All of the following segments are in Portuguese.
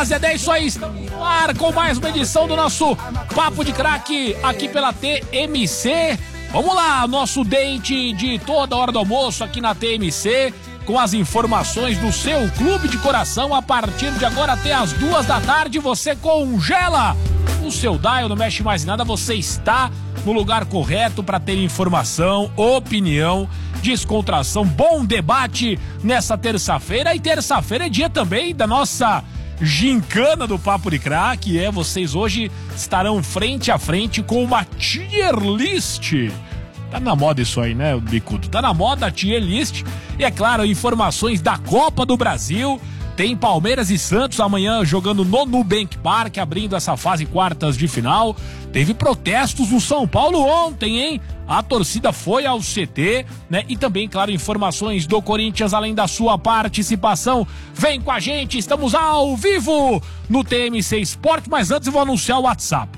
rapaziada, é isso aí. Estamos no ar com mais uma edição do nosso Papo de Craque aqui pela TMC. Vamos lá, nosso date de toda hora do almoço aqui na TMC, com as informações do seu clube de coração. A partir de agora até as 2 da tarde, você congela o seu dial, não mexe mais em nada, você está no lugar correto para ter informação, opinião, descontração, bom debate nessa terça-feira. E terça-feira é dia também da nossa gincana do Papo de Craque. Vocês hoje estarão frente a frente com uma tier list. Tá na moda isso aí, né, Bicudo? Tá na moda a tier list. E é claro, informações da Copa do Brasil. Tem Palmeiras e Santos amanhã jogando no Nubank Park, abrindo essa fase quartas de final. Teve protestos no São Paulo ontem, hein? A torcida foi ao CT, né? E também, claro, informações do Corinthians, além da sua participação. Vem com a gente, estamos ao vivo no TMC Sport, mas antes eu vou anunciar o WhatsApp.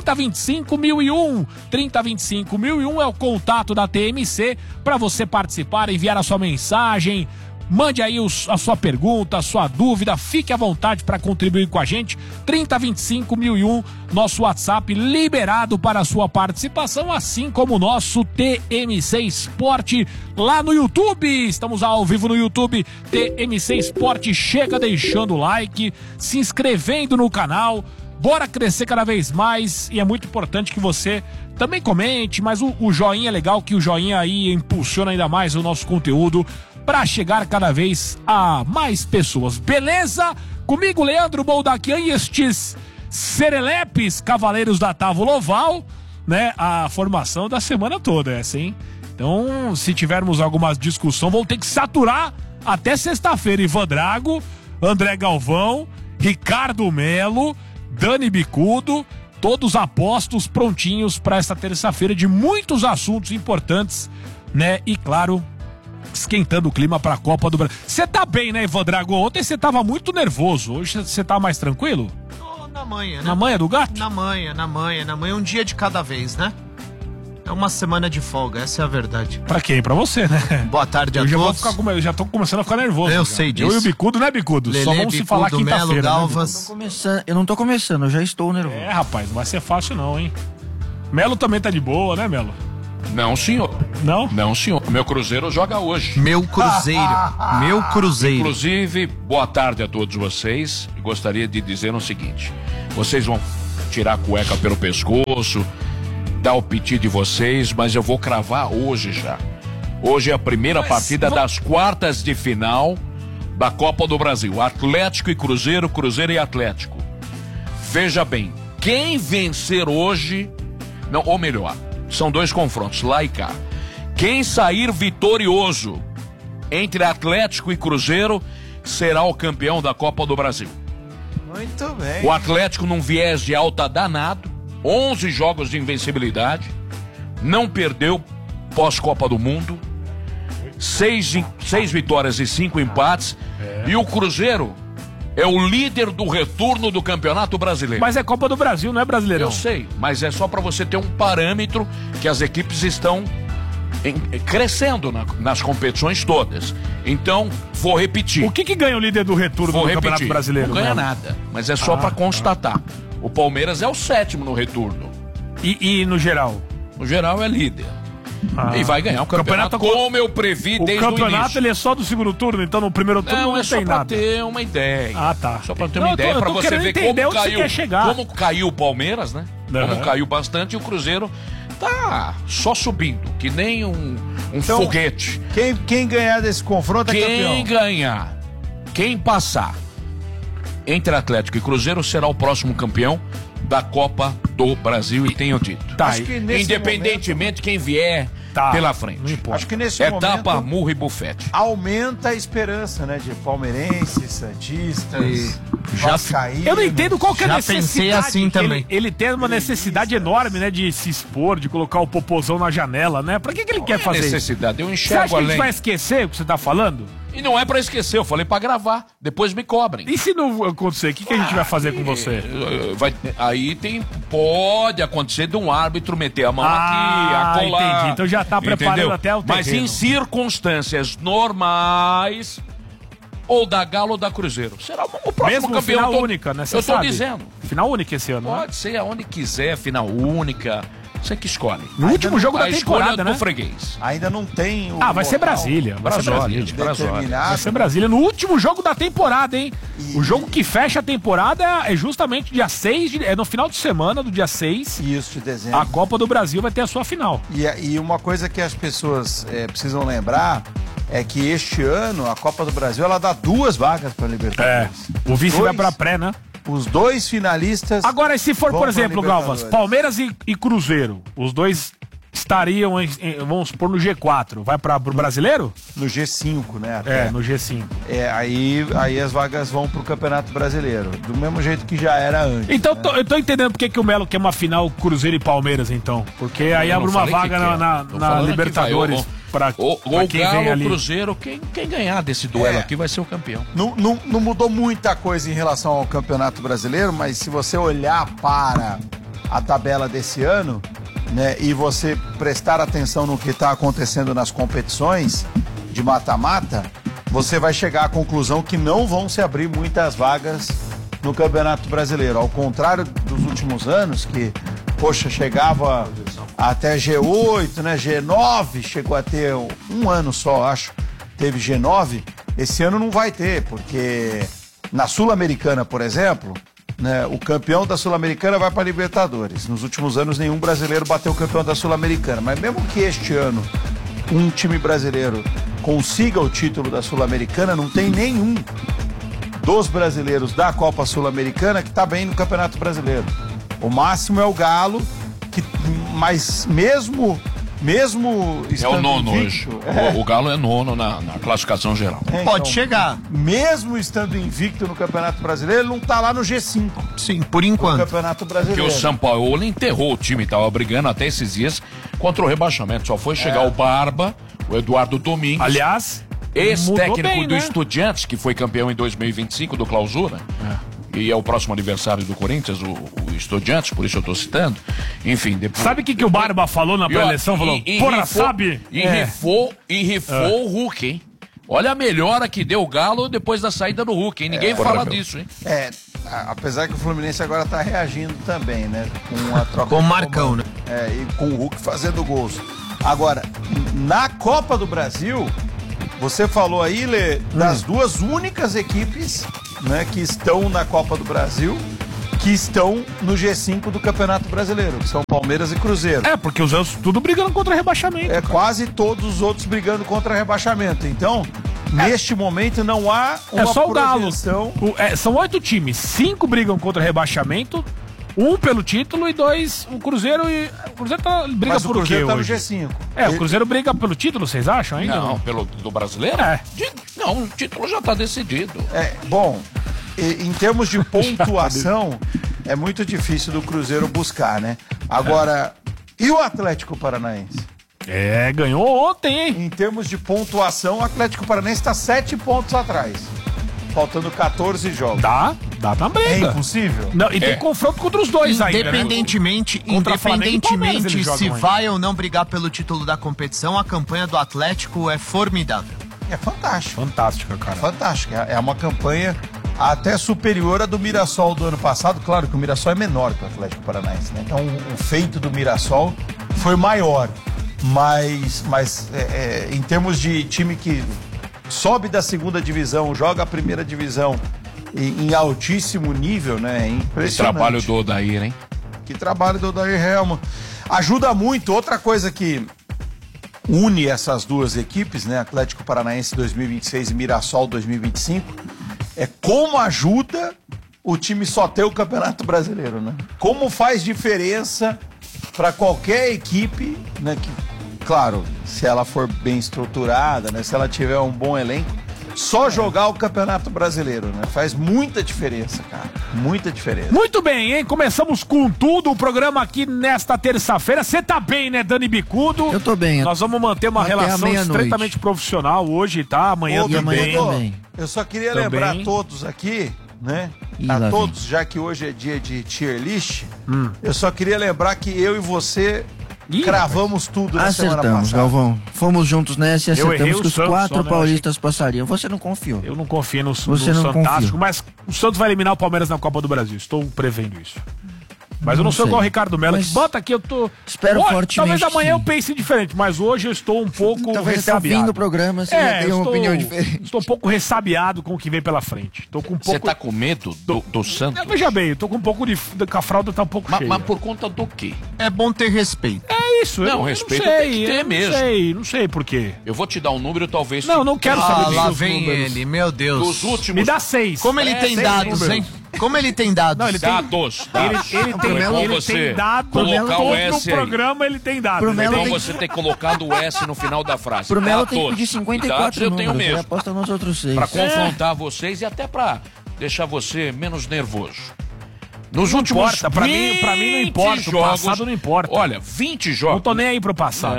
3025-1001. 3025-1001 é o contato da TMC para você participar, enviar a sua mensagem. Mande aí a sua pergunta, a sua dúvida, fique à vontade para contribuir com a gente. 3025-1001, nosso WhatsApp liberado para a sua participação, assim como o nosso TMC Esporte lá no YouTube. Estamos ao vivo no YouTube, TMC Esporte. Chega deixando o like, se inscrevendo no canal. Bora crescer cada vez mais e é muito importante que você também comente, mas o joinha é legal, que o joinha aí impulsiona ainda mais o nosso conteúdo para chegar cada vez a mais pessoas. Beleza? Comigo, Leandro Boldaquian e estes serelepes cavaleiros da Távola Oval, né? A formação da semana toda essa, hein? Então, se tivermos alguma discussão, vamos ter que saturar até sexta-feira. Ivan Drago, André Galvão, Ricardo Melo, Dani Bicudo, todos apostos, prontinhos para essa terça-feira de muitos assuntos importantes, né? E claro, esquentando o clima para a Copa do Brasil. Você tá bem, né, Ivan Drago? Ontem você tava muito nervoso. Hoje você tá mais tranquilo? Na manha, né? Na manha do gato? Na manha. Um dia de cada vez, né? É uma semana de folga, essa é a verdade. Pra quem? Pra você, né? Boa tarde a todos. Eu já tô começando a ficar nervoso. Eu sei disso. Eu e o Bicudo, né, Bicudo? Lelê, só vamos Bicudo, se falar quinta-feira, Galvas. né, Eu não tô começando, eu já estou nervoso. Rapaz, não vai ser fácil não, hein? Melo também tá de boa, né, Melo? Não, senhor. Não? Não, senhor. Meu Cruzeiro joga hoje. Meu Cruzeiro. Inclusive, boa tarde a todos vocês. E gostaria de dizer o seguinte: vocês vão tirar a cueca pelo pescoço, dar o piti de vocês, mas eu vou cravar hoje já. Hoje é a primeira partida das quartas de final da Copa do Brasil. Atlético e Cruzeiro, Cruzeiro e Atlético. Veja bem, quem vencer hoje, não, ou melhor, são dois confrontos, lá e cá. Quem sair vitorioso entre Atlético e Cruzeiro será o campeão da Copa do Brasil. Muito bem. O Atlético num viés de alta danado, 11 jogos de invencibilidade, não perdeu pós-Copa do Mundo, 6 vitórias e 5 empates, e o Cruzeiro é o líder do retorno do Campeonato Brasileiro. Mas é Copa do Brasil, não é Brasileirão. Eu sei, mas é só para você ter um parâmetro que as equipes estão crescendo nas competições todas. Então, vou repetir. O que ganha o líder do retorno do Campeonato Brasileiro? Não ganha nada, mas é só para constatar. O Palmeiras é o 7º no retorno. E no geral? No geral é líder. E vai ganhar o campeonato como eu previ desde o início. O campeonato ele é só do segundo turno, então no primeiro turno não tem nada. Só pra ter uma ideia. Tá. Só pra ter uma ideia, pra você ver como caiu o Palmeiras, né? Como caiu bastante, e o Cruzeiro tá só subindo, que nem um foguete. Quem ganhar desse confronto é campeão. Quem ganhar, quem passar entre Atlético e Cruzeiro será o próximo campeão da Copa do Brasil, e tenho dito. Independentemente quem vier pela frente. Não importa. Acho que nesse etapa, momento, murro e bufete. Aumenta a esperança, né? De palmeirenses, santistas, vascaínos. Eu não entendo qual que é a necessidade. Pensei assim também. Ele tem uma necessidade enorme, né? De se expor, de colocar o popozão na janela, né? Pra que ele quer fazer isso? Necessidade, eu Você enxergo acha que a além. gente vai esquecer o que você tá falando? E não é pra esquecer, eu falei pra gravar. Depois me cobrem. E se não acontecer, o que a gente vai fazer com você? Aí pode acontecer de um árbitro meter a mão aqui, acolá. Entendi. Então já tá preparando até o terreno. Mas em circunstâncias normais, ou da Galo ou da Cruzeiro. Será o próximo Mesmo campeão. final única, né? Você Eu tô sabe? dizendo. Final única esse ano, né? Pode ser aonde quiser, final única. Você que escolhe. No último jogo da A escolha temporada, do né? freguês. Ainda não tem o Vai ser local Brasília. Vai ser Brasília. determinado. Vai ser Brasília. No último jogo da temporada, hein? O jogo que fecha a temporada é justamente dia 6, é no final de semana do dia 6. Isso, de dezembro. A Copa do Brasil vai ter a sua final. E uma coisa que as pessoas precisam lembrar é que este ano a Copa do Brasil ela dá 2 vagas para Libertadores. O vice vai pra pré, né? Os 2 finalistas. Agora, e se for, vão por pra exemplo, Libertadores. Galvas, Palmeiras e Cruzeiro, os dois estariam, vamos supor, no G4. Vai pro brasileiro? No G5, né? Até. No G5. Aí as vagas vão pro Campeonato Brasileiro. Do mesmo jeito que já era antes. Então, né? eu tô entendendo porque que o Melo quer uma final Cruzeiro e Palmeiras, então. Porque aí Eu abre não uma falei vaga que quer. na Tô falando que Libertadores. vai, pra Ou quem Galo vem ou ali. Cruzeiro, quem ganhar desse duelo aqui vai ser o campeão. Não mudou muita coisa em relação ao Campeonato Brasileiro, mas se você olhar para a tabela desse ano, né, e você prestar atenção no que está acontecendo nas competições de mata-mata, você vai chegar à conclusão que não vão se abrir muitas vagas no Campeonato Brasileiro. Ao contrário dos últimos anos, que, poxa, chegava até G8, né, G9, chegou a ter um ano só, acho, teve G9. Esse ano não vai ter, porque na Sul-Americana, por exemplo, né, o campeão da Sul-Americana vai para a Libertadores. Nos últimos anos, nenhum brasileiro bateu o campeão da Sul-Americana. Mas mesmo que este ano um time brasileiro consiga o título da Sul-Americana, não tem nenhum dos brasileiros da Copa Sul-Americana que está bem no Campeonato Brasileiro. O máximo é o Galo, mas mesmo É o nono invicto, hoje. O Galo é nono na classificação geral. Pode chegar. Mesmo estando invicto no Campeonato Brasileiro, ele não tá lá no G5 Sim, por do enquanto. Campeonato Porque Brasileiro. o São Paulo enterrou o time, tava brigando até esses dias contra o rebaixamento. Só foi chegar o Barba, o Eduardo Domingues. Aliás, Ex-técnico mudou bem, do né? Estudiantes, que foi campeão em 2025 do Clausura. E é o próximo aniversário do Corinthians, o Estudiantes, por isso eu tô citando. Enfim, depois. Sabe o que o Barba falou na pré-eleição? Falou, porra, rifou, sabe? E rifou o Hulk, hein? Olha a melhora que deu o Galo depois da saída do Hulk, hein? Ninguém fala disso, hein? Apesar que o Fluminense agora tá reagindo também, né? Com a troca Com o de Marcão, comando. né? E com o Hulk fazendo gols. Agora, na Copa do Brasil, você falou aí, Lê, das 2 únicas equipes, né, que estão na Copa do Brasil, que estão no G5 do Campeonato Brasileiro, que são Palmeiras e Cruzeiro. Porque os outros tudo brigando contra rebaixamento. Quase todos os outros brigando contra rebaixamento. Então, neste momento, não há uma É só o Galo. projeção. São 8 times, 5 brigam contra rebaixamento, 1 pelo título e 2 o Cruzeiro e... O Cruzeiro briga Mas o por quê Cruzeiro tá no hoje? G5. O Cruzeiro briga pelo título, vocês acham ainda? Não, do brasileiro? Não, o título já tá decidido. Bom, em termos de pontuação, é muito difícil do Cruzeiro buscar, né? Agora, e o Atlético Paranaense? Ganhou ontem, hein? Em termos de pontuação, o Atlético Paranaense está 7 pontos atrás. Faltando 14 jogos. Dá na É briga. impossível? Não, e tem confronto contra os dois ainda, né? Independentemente Contra Flamengo e Palmeiras independentemente eles se jogam ainda. vai ou não brigar pelo título da competição, a campanha do Atlético é formidável. É fantástico. Fantástica, cara. Fantástica. É uma campanha até superior à do Mirassol do ano passado. Claro que o Mirassol é menor que o Atlético Paranaense, né? Então o feito do Mirassol foi maior. Mas em termos de time que sobe da 2ª divisão, joga a 1ª divisão em altíssimo nível, né? É impressionante. Esse trabalho do Odair, hein? Que trabalho do Odair Helman. Ajuda muito. Outra coisa que une essas 2 equipes, né? Atlético Paranaense 2026 e Mirassol 2025, é como ajuda o time só ter o Campeonato Brasileiro, né? Como faz diferença para qualquer equipe, né? Que, claro, se ela for bem estruturada, né? Se ela tiver um bom elenco, só jogar o Campeonato Brasileiro, né? Faz muita diferença, cara. Muita diferença. Muito bem, hein? Começamos com tudo o programa aqui nesta terça-feira. Você tá bem, né, Dani Bicudo? Eu tô bem. Nós vamos manter uma Até a relação meia-noite. estreitamente profissional hoje, tá? Amanhã Ô, também. Bicudo, eu só queria Também. lembrar a todos aqui, né? Ih, lá A vem. todos, já que hoje é dia de tier list, eu só queria lembrar que eu e você cravamos tudo na semana Acertamos, passada. Galvão. Fomos juntos nessa e Eu errei acertamos o que os Santos 4 só, né? paulistas passariam. Você não confiou. Eu não confio no Você não Fantástico, confia. mas o Santos vai eliminar o Palmeiras na Copa do Brasil. Estou prevendo isso. Mas eu não sou sei. igual o Ricardo Melo, Mas que bota aqui, eu tô... espero fortemente Talvez amanhã eu sim. pense diferente, mas hoje eu estou um pouco Talvez até o ressabiado. fim do programa você já tenha uma opinião diferente. Estou um pouco ressabiado com o que vem pela frente. Estou com um pouco... Você tá com medo do Santos? Veja bem, eu tô com um pouco de... A fralda tá um pouco cheia. Mas por conta do quê? É bom ter respeito. É isso. Não, eu respeito não sei, tem que ter eu mesmo. Não sei por quê. Eu vou te dar um número, talvez... Não quero saber dos lá seus vem números. ele, meu Deus. Dos últimos... Me dá 6. Como ele tem 6 dados, números. hein? Como ele tem dados? Não, ele tem... Dados. Ele tem dado... colocar o todo S no aí. programa ele tem dado. Pro né? Melo Então tem- você tem colocado o S no final da frase. Pro Melo tem que Dados. pedir 54 Dados eu tenho números. Ele mesmo. aposta nos outros 6. Pra confrontar vocês e até pra deixar você menos nervoso. Nos Não últimos importa, pra mim não 20 importa, o jogos, passado não importa. Olha, 20 jogos. Não tô nem aí pro passado.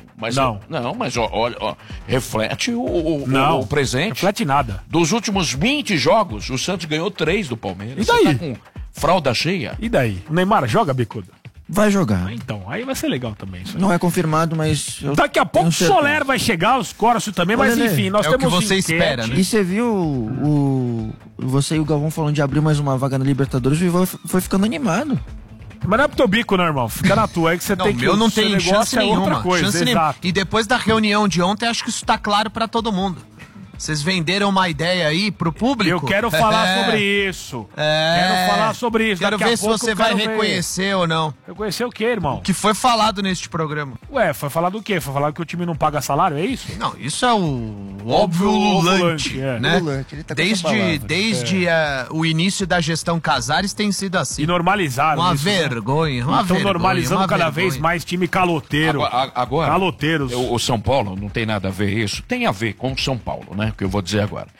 Não, mas olha, reflete o Não, presente. reflete nada. Dos últimos 20 jogos, o Santos ganhou 3 do Palmeiras. E daí? Você tá com fralda cheia? E daí? O Neymar joga, bicuda? Vai jogar. Então, aí vai ser legal também isso aí. Não é confirmado, mas... eu Daqui a pouco o tenho certeza. Soler vai chegar, os Corsos também, mas Olha, enfim, nós é o temos que você enquete. espera, né? E você viu você e o Galvão falando de abrir mais uma vaga na Libertadores, o Ivan foi ficando animado. Mas não é pro teu bico, não, irmão. Fica na tua, é que você Não, tem que... meu não o seu tem negócio chance é nenhuma. outra coisa, chance nenhuma. exato. E depois da reunião de ontem, acho que isso tá claro pra todo mundo. Vocês venderam uma ideia aí pro público? Eu quero falar sobre isso. Quero falar sobre isso. Quero Daqui a ver se pouco você eu vai quero ver. reconhecer ou não. Reconhecer o quê, irmão? O que foi falado neste programa. Ué, foi falar do quê? Foi falar que o time não paga salário, é isso? Não, isso é o óbvio lulante, é. né? Lulante, ele tá com essa palavra. Desde o início da gestão Casares tem sido assim. E normalizaram Uma isso, né? vergonha, uma Estão vergonha. normalizando uma cada vergonha. vez mais time caloteiro. Agora, Caloteiros. o São Paulo não tem nada a ver isso. Tem a ver com o São Paulo, né? Que eu vou dizer agora.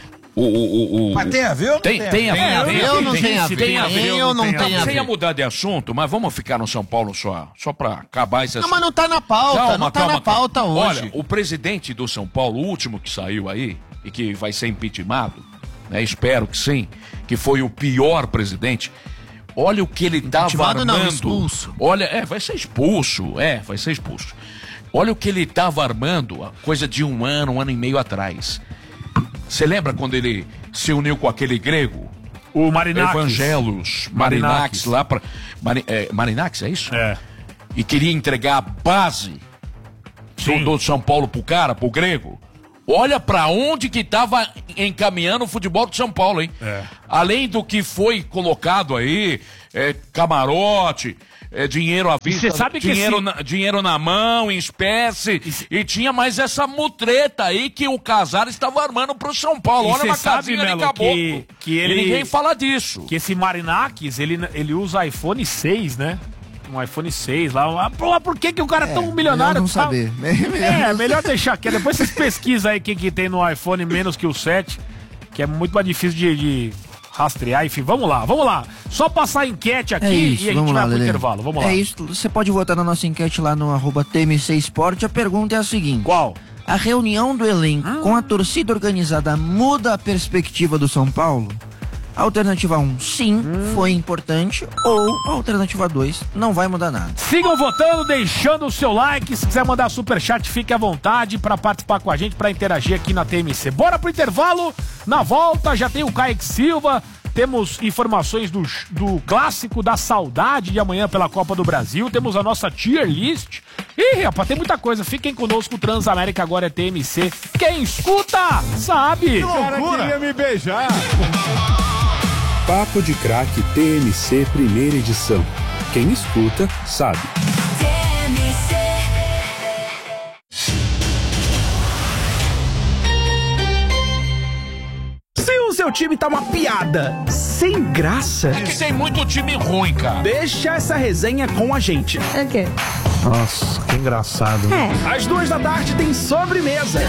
Mas tem a ver ou não Tem a ver. Eu não tenho a ver. Tem a ver. Eu não tenho a Você ia ver. mudar de assunto, mas vamos ficar no São Paulo só pra acabar esse Não, assunto. mas não tá na pauta, não tá na pauta hoje. Olha, o presidente do São Paulo, o último que saiu aí, e que vai ser impeachmentado, né? Espero que sim, que foi o pior presidente. Olha o que ele estava Impeachmentado armando. não, expulso. Olha, vai ser expulso. Vai ser expulso. Olha o que ele estava armando, a coisa de um ano e meio atrás. Você lembra quando ele se uniu com aquele grego? O Marinakis. Evangelos Marinakis lá para Marinakis, é isso? É. E queria entregar a base do São Paulo pro grego. Olha pra onde que tava encaminhando o futebol do São Paulo, hein? É. Além do que foi colocado aí, camarote, dinheiro à vista, você sabe que dinheiro na mão, em espécie, e tinha mais essa mutreta aí que o Casares estava armando pro São Paulo. E Olha cê uma sabe, casinha de Melo, caboclo. que ele- E ninguém fala disso. Que esse Marinakis, ele usa iPhone 6, né? Um iPhone 6 lá. Por que o cara é tão milionário? Melhor não saber. Melhor deixar aqui. Depois vocês pesquisam aí o que tem no iPhone menos que o 7, que é muito mais difícil de rastrear. Enfim, vamos lá. Só passar a enquete aqui É isso, e a gente vamos vai lá, pro Lelê. intervalo. Vamos lá. É isso, você pode votar na nossa enquete lá no @TMC Esporte. A pergunta é a seguinte: Qual? a reunião do elenco com a torcida organizada muda a perspectiva do São Paulo? Alternativa 1, sim, foi importante. Ou alternativa 2, não vai mudar nada. Sigam votando, deixando o seu like. Se quiser mandar superchat, fique à vontade para participar com a gente, para interagir aqui na TMC. Bora pro intervalo. Na volta já tem o Kaique Silva. Temos informações do clássico da saudade de amanhã pela Copa do Brasil. Temos a nossa tier list. Ih, rapaz, tem muita coisa. Fiquem conosco, o Transamérica agora é TMC. Quem escuta, sabe. Queria me beijar. Papo de Craque TMC primeira edição. Quem escuta, sabe. Se o seu time tá uma piada, sem graça, É que tem muito time ruim, cara. deixa essa resenha com a gente. É o quê? Nossa, que engraçado. Às 2h tem sobremesa.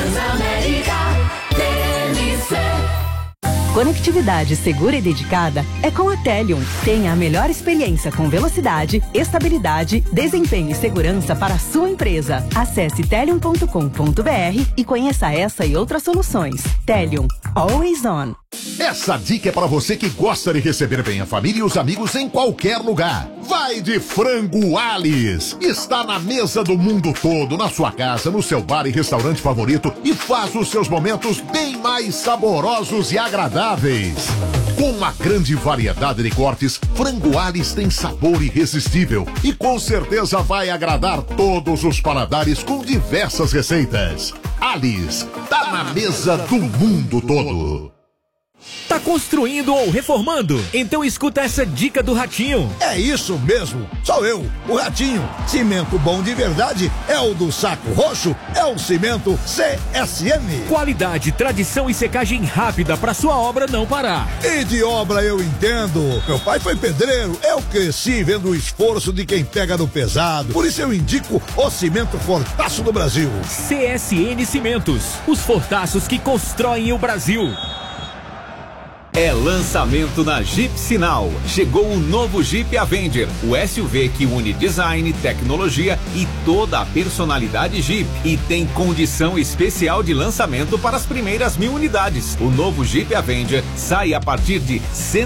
Conectividade segura e dedicada é com a Telium. Tenha a melhor experiência com velocidade, estabilidade, desempenho e segurança para a sua empresa. Acesse telium.com.br e conheça essa e outras soluções. Telium, always on. Essa dica é para você que gosta de receber bem a família e os amigos em qualquer lugar. Vai de Frango Alice. Está na mesa do mundo todo, na sua casa, no seu bar e restaurante favorito e faz os seus momentos bem mais saborosos e agradáveis. Com uma grande variedade de cortes, Frango Alice tem sabor irresistível e com certeza vai agradar todos os paladares com diversas receitas. Alice, tá na mesa do mundo todo. Tá construindo ou reformando? Então escuta essa dica do Ratinho. É isso mesmo, sou eu, o Ratinho. Cimento bom de verdade é o do Saco Roxo, é o cimento CSN. Qualidade, tradição e secagem rápida pra sua obra não parar. E de obra eu entendo. Meu pai foi pedreiro, eu cresci vendo o esforço de quem pega no pesado. Por isso eu indico o cimento Fortaço do Brasil. CSN Cimentos, os fortaços que constroem o Brasil. É lançamento na Jeep Sinal. Chegou o novo Jeep Avenger, o SUV que une design, tecnologia e toda a personalidade Jeep. E tem condição especial de lançamento para as primeiras 1.000 unidades. O novo Jeep Avenger sai a partir de R$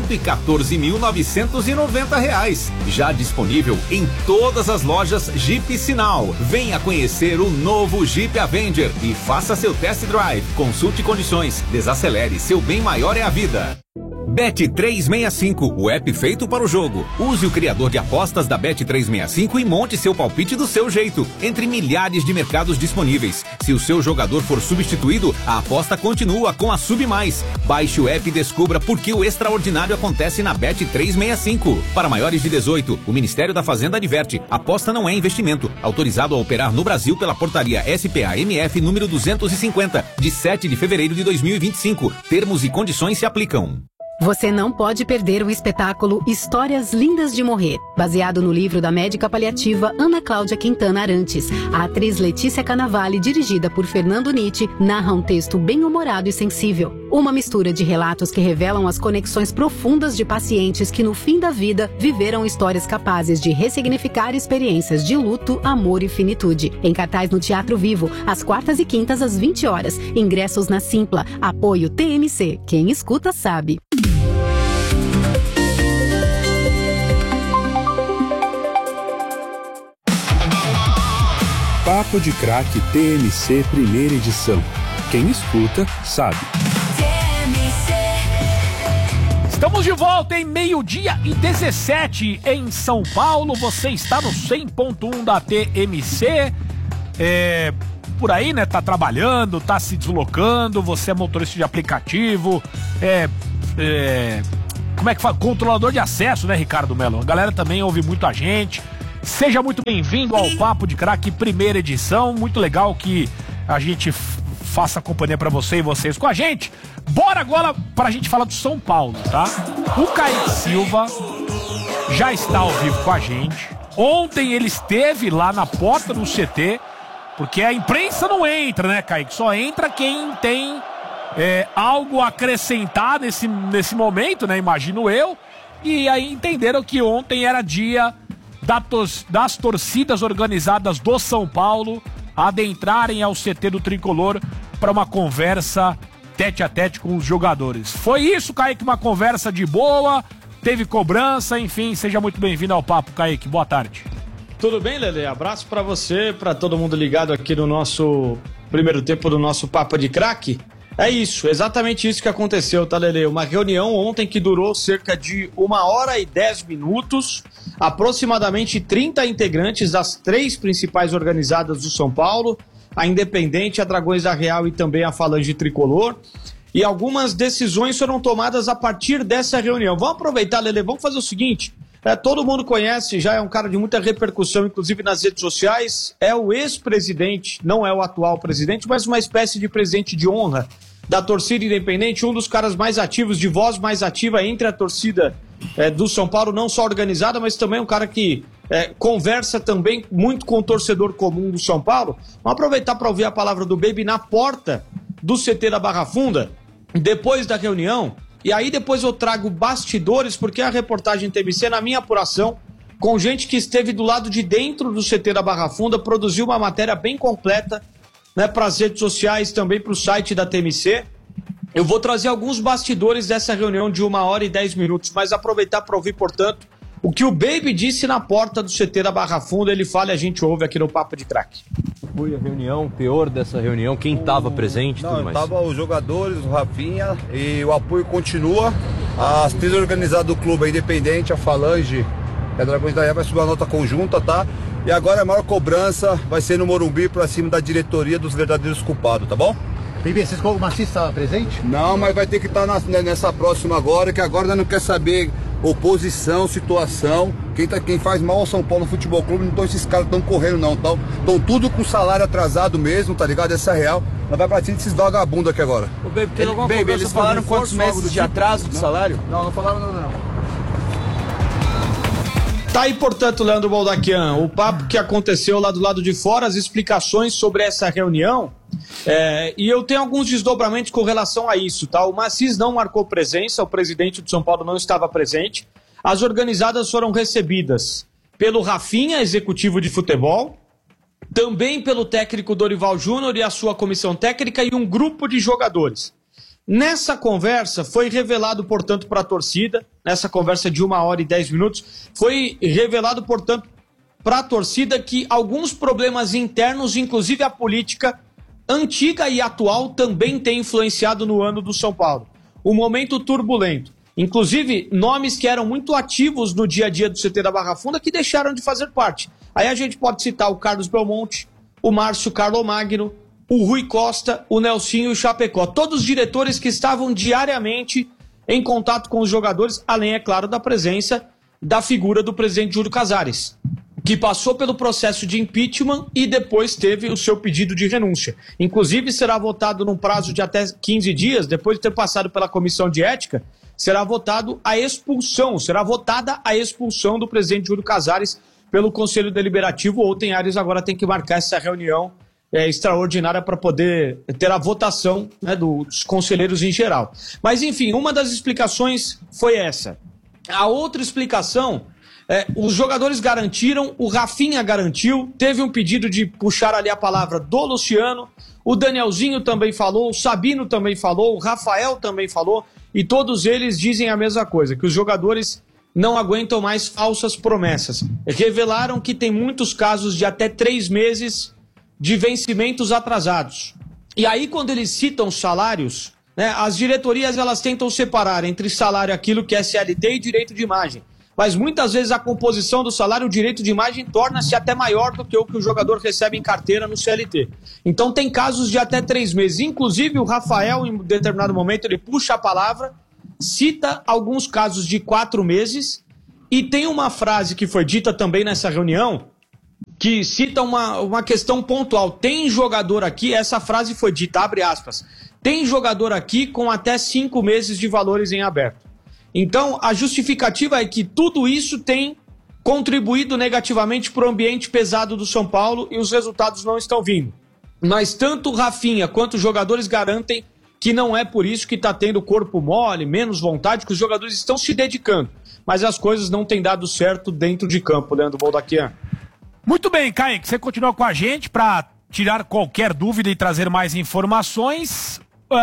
114.990. Já disponível em todas as lojas Jeep Sinal. Venha conhecer o novo Jeep Avenger e faça seu test drive. Consulte condições, desacelere, seu bem maior é a vida. Bet365, o app feito para o jogo. Use o criador de apostas da Bet365 e monte seu palpite do seu jeito, entre milhares de mercados disponíveis. Se o seu jogador for substituído, a aposta continua com a Sub+. Baixe o app e descubra por que o extraordinário acontece na Bet365. Para maiores de 18, o Ministério da Fazenda adverte: aposta não é investimento. Autorizado a operar no Brasil pela portaria SPA-MF número 250, de 7 de fevereiro de 2025. Termos e condições se aplicam. Você não pode perder o espetáculo Histórias Lindas de Morrer, baseado no livro da médica paliativa Ana Cláudia Quintana Arantes. A atriz Letícia Cannavale, dirigida por Fernando Nietzsche, narra um texto bem-humorado e sensível. Uma mistura de relatos que revelam as conexões profundas de pacientes que, no fim da vida, viveram histórias capazes de ressignificar experiências de luto, amor e finitude. Em cartaz no Teatro Vivo, às quartas e quintas às 20 horas. Ingressos na Simpla. Apoio TMC. Quem escuta sabe. Papo de Craque TMC primeira edição. Quem escuta, sabe. Estamos de volta em 12:17 em São Paulo. Você está no 100.1 da TMC. Por aí, né? Tá trabalhando, tá se deslocando. Você é motorista de aplicativo. Como é que fala? Controlador de acesso, né, Ricardo Melo? A galera também ouve muito a gente. Seja muito bem-vindo ao Papo de Craque, primeira edição. Muito legal que a gente faça companhia pra você e vocês com a gente. Bora agora pra gente falar do São Paulo, tá? O Kaique Silva já está ao vivo com a gente. Ontem ele esteve lá na porta do CT, porque a imprensa não entra, né, Kaique? Só entra quem tem algo a acrescentar nesse momento, né? Imagino eu. E aí entenderam que ontem era dia das torcidas organizadas do São Paulo adentrarem ao CT do Tricolor para uma conversa tete a tete com os jogadores. Foi isso, Kaique, uma conversa de boa, teve cobrança, enfim, seja muito bem-vindo ao Papo, Kaique, boa tarde. Tudo bem, Lelê? Abraço para você, para todo mundo ligado aqui no nosso primeiro tempo do nosso Papo de Craque. É isso, exatamente isso que aconteceu, tá, Lelê? Uma reunião ontem que durou cerca de 1h10, aproximadamente 30 integrantes das 3 principais organizadas do São Paulo, a Independente, a Dragões da Real e também a Falange Tricolor. E algumas decisões foram tomadas a partir dessa reunião. Vamos aproveitar, Lelê, vamos fazer o seguinte. Todo mundo conhece, já é um cara de muita repercussão, inclusive nas redes sociais. É o ex-presidente, não é o atual presidente, mas uma espécie de presidente de honra da torcida independente, um dos caras mais ativos, de voz mais ativa entre a torcida do São Paulo, não só organizada, mas também um cara que conversa também muito com o torcedor comum do São Paulo. Vamos aproveitar para ouvir a palavra do Baby na porta do CT da Barra Funda, depois da reunião. E aí depois eu trago bastidores, porque a reportagem TMC, na minha apuração, com gente que esteve do lado de dentro do CT da Barra Funda, produziu uma matéria bem completa, né, para as redes sociais, também para o site da TMC. Eu vou trazer alguns bastidores dessa reunião de 1 hora e 10 minutos, mas aproveitar para ouvir, portanto, o que o Baby disse na porta do CT da Barra Funda. Ele fala e a gente ouve aqui no Papo de Craque. Foi a reunião, teor dessa reunião, quem estava presente? Não, tudo mais? Tava os jogadores, o Rafinha, e o apoio continua. As três organizadas do clube, a Independente, a Falange e a Dragões da Ilha vai subir uma nota conjunta, tá? E agora a maior cobrança vai ser no Morumbi pra cima da diretoria dos verdadeiros culpados, tá bom? Bebê, vocês o Maciço estava presente? Não, mas vai ter que estar nessa próxima agora, que agora nós não quer saber oposição, situação. Quem faz mal ao São Paulo Futebol Clube, então esses caras estão correndo não, estão tudo com salário atrasado mesmo, tá ligado? Essa é real. Nós vai pra cima desses vagabundos aqui agora. Ô, Baby, eles falaram quantos meses de atraso de salário? Não falaram nada não. Tá aí, portanto, Leandro Baldaquian, o papo que aconteceu lá do lado de fora, as explicações sobre essa reunião, e eu tenho alguns desdobramentos com relação a isso, tá? O Maciço não marcou presença, o presidente do São Paulo não estava presente. As organizadas foram recebidas pelo Rafinha, executivo de futebol, também pelo técnico Dorival Júnior e a sua comissão técnica e um grupo de jogadores. Nessa conversa foi revelado, portanto, para a torcida, nessa conversa de 1 hora e 10 minutos, foi revelado, portanto, para a torcida que alguns problemas internos, inclusive a política antiga e atual, também tem influenciado no ano do São Paulo. Um momento turbulento. Inclusive, nomes que eram muito ativos no dia a dia do CT da Barra Funda que deixaram de fazer parte. Aí a gente pode citar o Carlos Belmonte, o Márcio Carlomagno, o Rui Costa, o Nelsinho e o Chapecó. Todos diretores que estavam diariamente em contato com os jogadores, além, é claro, da presença da figura do presidente Júlio Casares, que passou pelo processo de impeachment e depois teve o seu pedido de renúncia. Inclusive, será votado num prazo de até 15 dias, depois de ter passado pela comissão de ética, será votada a expulsão do presidente Júlio Casares pelo Conselho Deliberativo. O Outen Ares agora tem que marcar essa reunião extraordinária para poder ter a votação, né, dos conselheiros em geral. Mas, enfim, uma das explicações foi essa. A outra explicação, os jogadores garantiram, o Rafinha garantiu, teve um pedido de puxar ali a palavra do Luciano, o Danielzinho também falou, o Sabino também falou, o Rafael também falou, e todos eles dizem a mesma coisa, que os jogadores não aguentam mais falsas promessas. Revelaram que tem muitos casos de até 3 meses de vencimentos atrasados. E aí, quando eles citam salários, né, as diretorias elas tentam separar entre salário aquilo que é CLT e direito de imagem. Mas muitas vezes a composição do salário, o direito de imagem, torna-se até maior do que o jogador recebe em carteira no CLT. Então tem casos de até 3 meses. Inclusive o Rafael, em determinado momento, ele puxa a palavra, cita alguns casos de 4 meses, e tem uma frase que foi dita também nessa reunião, que cita uma questão pontual. Tem jogador aqui, essa frase foi dita, abre aspas, tem jogador aqui com até 5 meses de valores em aberto. Então, a justificativa é que tudo isso tem contribuído negativamente para o ambiente pesado do São Paulo e os resultados não estão vindo. Mas tanto o Rafinha quanto os jogadores garantem que não é por isso que está tendo corpo mole, menos vontade, que os jogadores estão se dedicando. Mas as coisas não têm dado certo dentro de campo, Leandro Baldaquian. Muito bem, Kaique, você continua com a gente para tirar qualquer dúvida e trazer mais informações.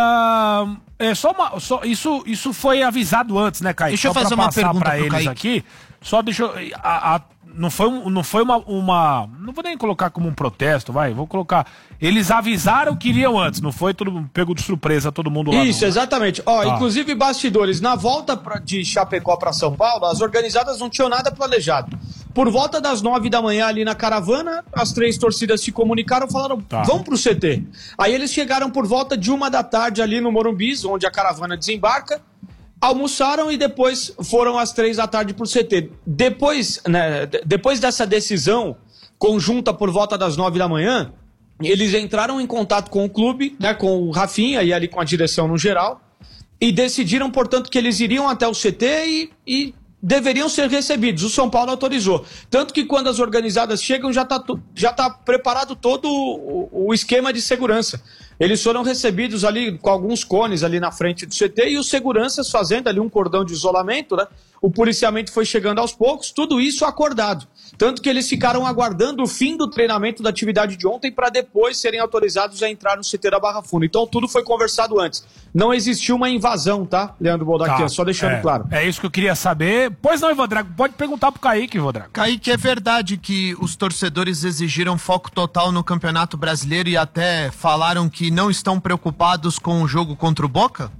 Isso foi avisado antes, né, Kaique? Deixa eu fazer uma pergunta para pro eles Kaique. aqui. Só deixa eu... Não foi uma... Não vou nem colocar como um protesto, vou colocar... Eles avisaram que iriam antes, não foi todo pego de surpresa todo mundo lá. Isso, exatamente. Inclusive bastidores, na volta de Chapecó para São Paulo, as organizadas não tinham nada planejado. Por volta das 9 da manhã ali na caravana, as 3 torcidas se comunicaram, falaram, vamos pro CT. Aí eles chegaram por volta de 1 da tarde ali no Morumbi, onde a caravana desembarca, almoçaram e depois foram às 3 da tarde pro CT. Depois dessa decisão conjunta por volta das 9 da manhã, eles entraram em contato com o clube, né, com o Rafinha e ali com a direção no geral, e decidiram, portanto, que eles iriam até o CT e deveriam ser recebidos. O São Paulo autorizou. Tanto que quando as organizadas chegam, já tá preparado todo o esquema de segurança. Eles foram recebidos ali com alguns cones ali na frente do CT e os seguranças fazendo ali um cordão de isolamento, né? O policiamento foi chegando aos poucos, tudo isso acordado. Tanto que eles ficaram aguardando o fim do treinamento da atividade de ontem para depois serem autorizados a entrar no CT da Barra Funda. Então tudo foi conversado antes. Não existiu uma invasão, tá, Leandro Boldaquian? Só deixando claro. É isso que eu queria saber. Pois não, Ivan Drago, pode perguntar pro Kaique, Ivan Drago. Kaique, é verdade que os torcedores exigiram foco total no Campeonato Brasileiro e até falaram que não estão preocupados com o jogo contra o Boca?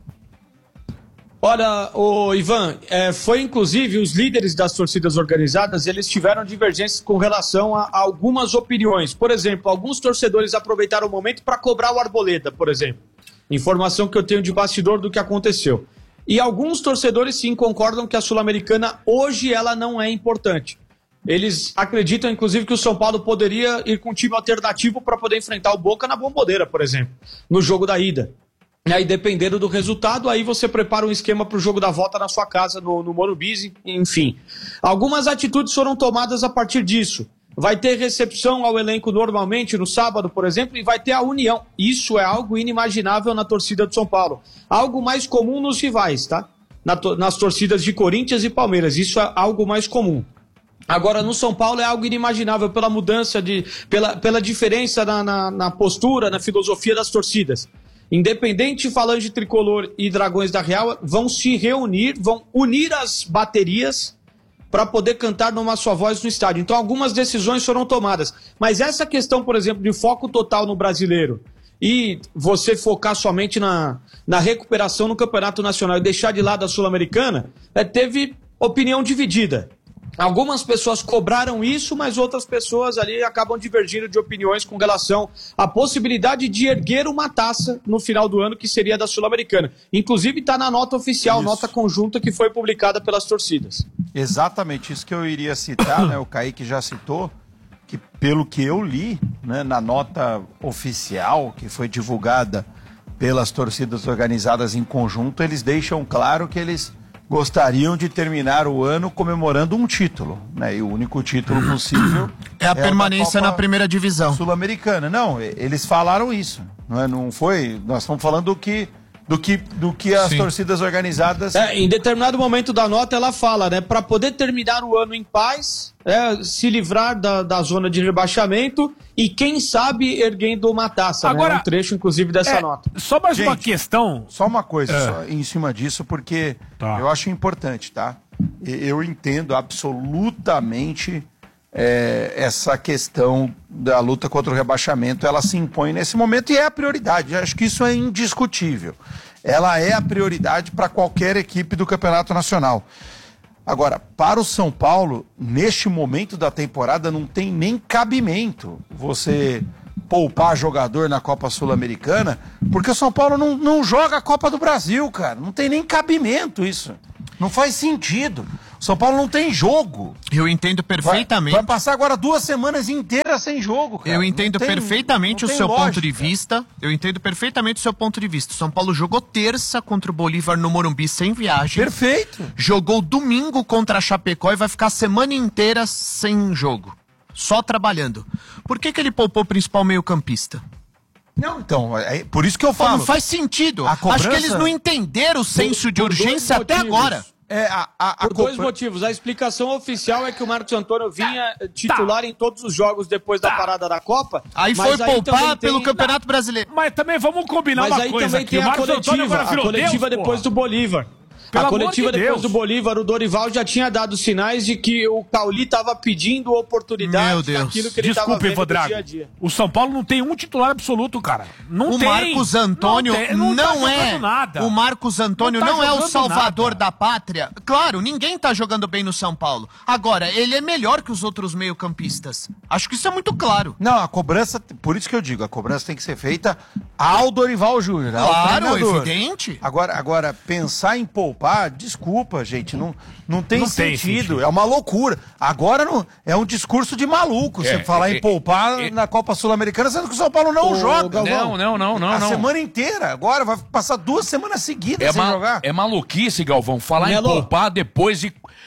Olha, Ivan, foi inclusive os líderes das torcidas organizadas, eles tiveram divergências com relação a algumas opiniões. Por exemplo, alguns torcedores aproveitaram o momento para cobrar o Arboleda, por exemplo. Informação que eu tenho de bastidor do que aconteceu. E alguns torcedores sim concordam que a Sul-Americana hoje ela não é importante. Eles acreditam, inclusive, que o São Paulo poderia ir com um time alternativo para poder enfrentar o Boca na Bomboneira, por exemplo, no jogo da ida. E aí, dependendo do resultado, aí você prepara um esquema para o jogo da volta na sua casa, no Morumbi, enfim. Algumas atitudes foram tomadas a partir disso. Vai ter recepção ao elenco normalmente no sábado, por exemplo, e vai ter a união. Isso é algo inimaginável na torcida do São Paulo. Algo mais comum nos rivais, tá? Nas torcidas de Corinthians e Palmeiras. Isso é algo mais comum. Agora, no São Paulo é algo inimaginável pela mudança, pela diferença na postura, na filosofia das torcidas. Independente, Falange Tricolor e Dragões da Real vão se reunir, vão unir as baterias para poder cantar numa só voz no estádio. Então, algumas decisões foram tomadas. Mas essa questão, por exemplo, de foco total no brasileiro e você focar somente na recuperação no Campeonato Nacional e deixar de lado a Sul-Americana, teve opinião dividida. Algumas pessoas cobraram isso, mas outras pessoas ali acabam divergindo de opiniões com relação à possibilidade de erguer uma taça no final do ano, que seria da Sul-Americana. Inclusive está na nota oficial, isso. Nota conjunta que foi publicada pelas torcidas. Exatamente isso que eu iria citar, né? O Kaique já citou, que pelo que eu li, né, na nota oficial que foi divulgada pelas torcidas organizadas em conjunto, eles deixam claro que eles gostariam de terminar o ano comemorando um título, né? E o único título possível é a permanência na primeira divisão sul-americana. Não, eles falaram isso, não é? Não foi. Nós estamos falando do que as torcidas organizadas. Em determinado momento da nota ela fala, né? Para poder terminar o ano em paz, se livrar da zona de rebaixamento e quem sabe erguendo uma taça. Agora, né? Um trecho, inclusive, dessa nota. Só mais uma questão. Só uma coisa só em cima disso, porque eu acho importante, tá? Eu entendo absolutamente essa questão da luta contra o rebaixamento. Ela se impõe nesse momento e é a prioridade. Eu acho que isso é indiscutível. Ela é a prioridade para qualquer equipe do Campeonato Nacional. Agora, para o São Paulo, neste momento da temporada, não tem nem cabimento você poupar jogador na Copa Sul-Americana, porque o São Paulo não joga a Copa do Brasil, cara. Não tem nem cabimento isso. Não faz sentido. O São Paulo não tem jogo. Eu entendo perfeitamente. Vai passar agora 2 semanas inteiras sem jogo, cara. Eu entendo perfeitamente o seu ponto de vista. Eu entendo perfeitamente o seu ponto de vista. O São Paulo jogou terça contra o Bolívar no Morumbi sem viagem. Perfeito. Jogou domingo contra a Chapecó e vai ficar a semana inteira sem jogo. Só trabalhando. Por que ele poupou o principal meio-campista? Não, então, por isso que eu falo. Não faz sentido. Acho que eles não entenderam o senso de urgência até agora. Por 2 motivos. A explicação oficial é que o Marcos Antônio vinha titular em todos os jogos depois da parada da Copa. Aí foi poupar pelo Campeonato Brasileiro. Mas também vamos combinar uma coisa. Mas aí também tem a coletiva depois do Bolívar. A coletiva depois do Bolívar, o Dorival já tinha dado sinais de que o Cauli estava pedindo oportunidade naquilo que ele estava vendo no dia a dia. O São Paulo não tem um titular absoluto, cara. Não tem. O Marcos Antônio não é nada. O Marcos Antônio não é o salvador da pátria. Claro, ninguém tá jogando bem no São Paulo. Agora, ele é melhor que os outros meio-campistas. Acho que isso é muito claro. Não, a cobrança, por isso que eu digo, a cobrança tem que ser feita ao Dorival Júnior. Claro, evidente. Agora, pensar em poupar, desculpa, gente, não tem sentido, é uma loucura. Agora é um discurso de maluco você falar em poupar na Copa Sul-Americana, sendo que o São Paulo não joga. Não. A semana inteira, agora vai passar 2 semanas seguidas sem jogar. É maluquice, Galvão, falar em poupar depois de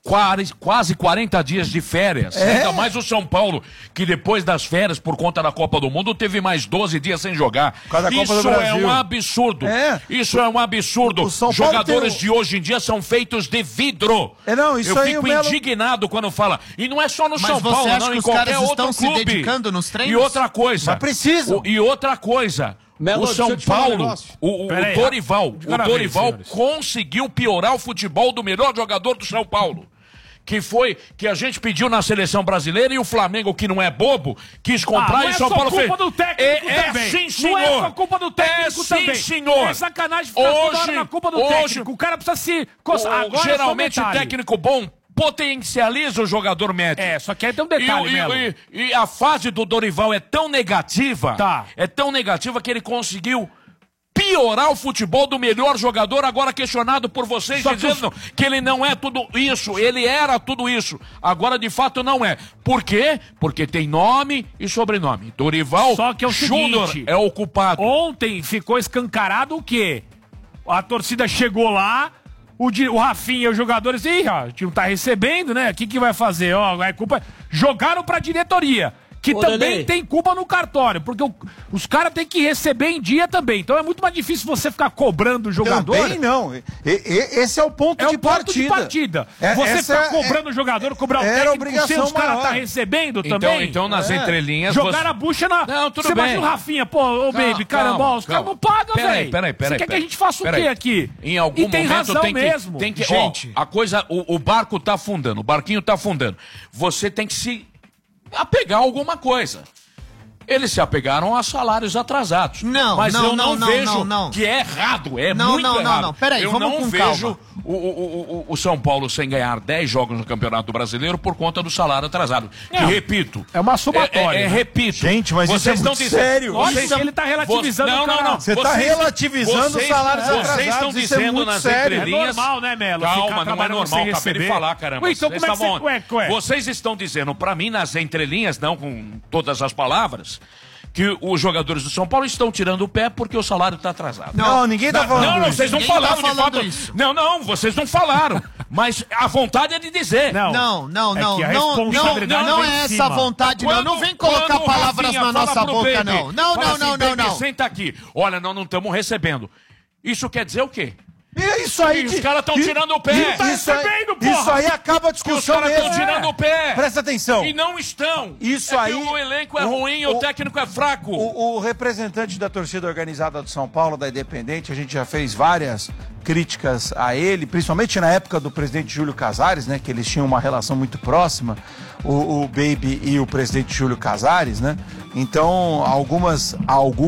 quase 40 dias de férias. Ainda mais o São Paulo, que depois das férias, por conta da Copa do Mundo, teve mais 12 dias sem jogar. Isso é um absurdo. Isso é um absurdo. Jogadores de hoje em dia são feitos de vidro. Eu fico indignado quando fala. E não é só no São Paulo, não, em qualquer outro clube. Se dedicando nos treinos? E outra coisa. Mas precisam. E outra coisa. Melo, o São Paulo, o Dorival conseguiu piorar o futebol do melhor jogador do São Paulo. Que foi que a gente pediu na seleção brasileira e o Flamengo, que não é bobo, quis comprar e o São Paulo fez. Não é só culpa do técnico também. Sim, senhor. Não é só culpa do técnico também. Sim, senhor. É sacanagem ficar toda hora na culpa do técnico. O cara precisa se... Agora geralmente o técnico bom potencializa o jogador médio. Só que aí tem um detalhe, Melo. E a fase do Dorival é tão negativa, que ele conseguiu piorar o futebol do melhor jogador, agora questionado por vocês, dizendo que ele não é tudo isso, ele era tudo isso. Agora, de fato, não é. Por quê? Porque tem nome e sobrenome. Dorival Júnior é o culpado. Ontem ficou escancarado o quê? A torcida chegou lá, o Rafinha e os jogadores, o time tá recebendo, né? O que vai fazer? É culpa... Jogaram pra diretoria, que também tem culpa no cartório, porque os caras têm que receber em dia também. Então é muito mais difícil você ficar cobrando o jogador. Também não. Esse é o ponto de partida. Você ficar cobrando o jogador, cobrar o técnico, se os caras tá recebendo também. Então nas entrelinhas... Jogar a bucha na... Não, tudo você bem. imagina o Rafinha, baby, caramba, os caras não pagam, velho. Peraí. Você quer que a gente faça o quê aqui? Em algum momento tem razão tem que... mesmo. Tem que gente, a coisa... O barco tá afundando, o barquinho tá afundando. Você tem que se... apegar alguma coisa. Eles se apegaram a salários atrasados. Mas eu não vejo que é errado. Muito errado. Não. Peraí, eu vamos não com vejo calma. o São Paulo sem ganhar 10 jogos no Campeonato Brasileiro por conta do salário atrasado. Que, repito... É uma somatória. Repito. Gente, mas vocês isso é muito sério. Ele tá relativizando o cara. Você tá relativizando os salários atrasados. Vocês estão dizendo nas entrelinhas... É normal, né, Melo? Calma, não é normal. Acabei de falar, caramba. Então como é que você... Vocês estão dizendo pra mim nas entrelinhas, não com todas as palavras... que os jogadores do São Paulo estão tirando o pé porque o salário está atrasado. Não, ninguém tá falando isso. Não, vocês não falaram de fato. Não, vocês não falaram. Mas a vontade é de dizer. Não é essa a vontade, não. Não vem colocar palavras na nossa boca, não. Não. Senta aqui. Olha, nós não estamos recebendo. Isso quer dizer o quê? Isso aí. Os caras estão tirando o pé. Isso aí acaba a discussão mesmo. Os caras estão tirando o pé. Presta atenção. E não estão. Isso aí. O elenco é ruim, o técnico é fraco. O representante da torcida organizada do São Paulo, da Independente, a gente já fez várias críticas a ele, principalmente na época do presidente Júlio Casares, né? Que eles tinham uma relação muito próxima, o Baby e o presidente Júlio Casares, né? Então, algumas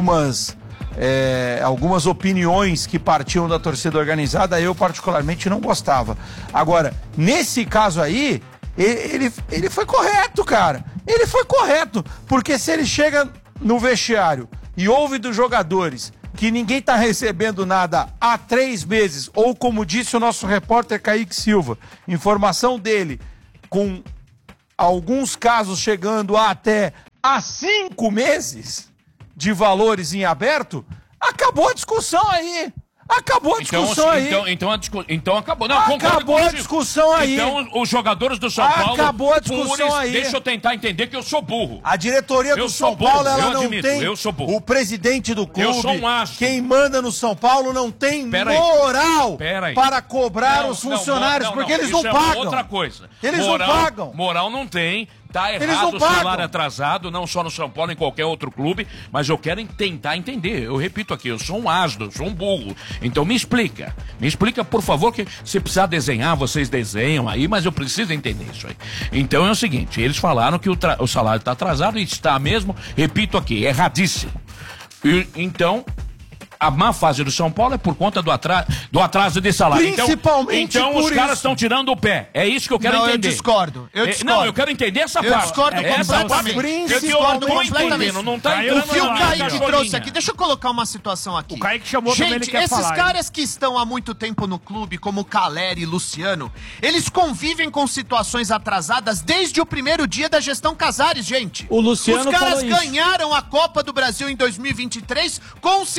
opiniões que partiam da torcida organizada, eu particularmente não gostava. Agora, nesse caso aí, ele foi correto, cara. Ele foi correto, porque se ele chega no vestiário e ouve dos jogadores que ninguém tá recebendo nada há 3 meses, ou como disse o nosso repórter Kaique Silva, informação dele, com alguns casos chegando até há 5 meses de valores em aberto, acabou a discussão aí. Acabou a discussão aí. Então acabou. Não, acabou a discussão aí. Então os jogadores do São Paulo... Acabou a discussão aí. Deixa eu tentar entender que eu sou burro. A diretoria do São Paulo, ela não tem... Eu sou burro. O presidente do clube, eu sou um astro. Quem manda no São Paulo não tem moral para cobrar os funcionários, porque eles não pagam. Outra coisa. Eles não pagam. Moral não tem. Tá errado o salário atrasado, não só no São Paulo, em qualquer outro clube, mas eu quero tentar entender. Eu repito aqui, eu sou um asno, eu sou um burro. Então me explica, por favor, que se precisar desenhar, vocês desenham aí, mas eu preciso entender isso aí. Então é o seguinte, eles falaram que o salário está atrasado e está mesmo, repito aqui, erradíssimo. Então... a má fase do São Paulo é por conta do atraso de salário. Principalmente então por os caras isso. Estão tirando o pé. É isso que eu quero entender. Eu discordo. Não, eu quero entender essa parte. Eu discordo completamente. Eu discordo completamente. Não tá o que o Kaique trouxe aqui, deixa eu colocar uma situação aqui. O Kaique chamou também, ele quer falar. Gente, esses caras que estão há muito tempo no clube, como Caleri e Luciano, eles convivem com situações atrasadas desde o primeiro dia da gestão Casares, gente. O Luciano Os caras ganharam a Copa do Brasil em 2023 com situações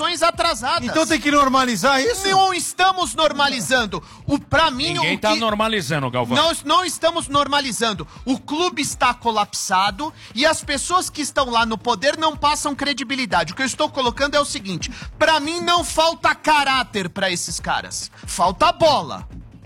situações atrasadas. Então tem que normalizar isso? Não estamos normalizando. Pra mim, Ninguém tá normalizando, Galvão. Não estamos normalizando. O clube está colapsado e as pessoas que estão lá no poder não passam credibilidade. O que eu estou colocando é o seguinte: pra mim não falta caráter pra esses caras. Falta bola.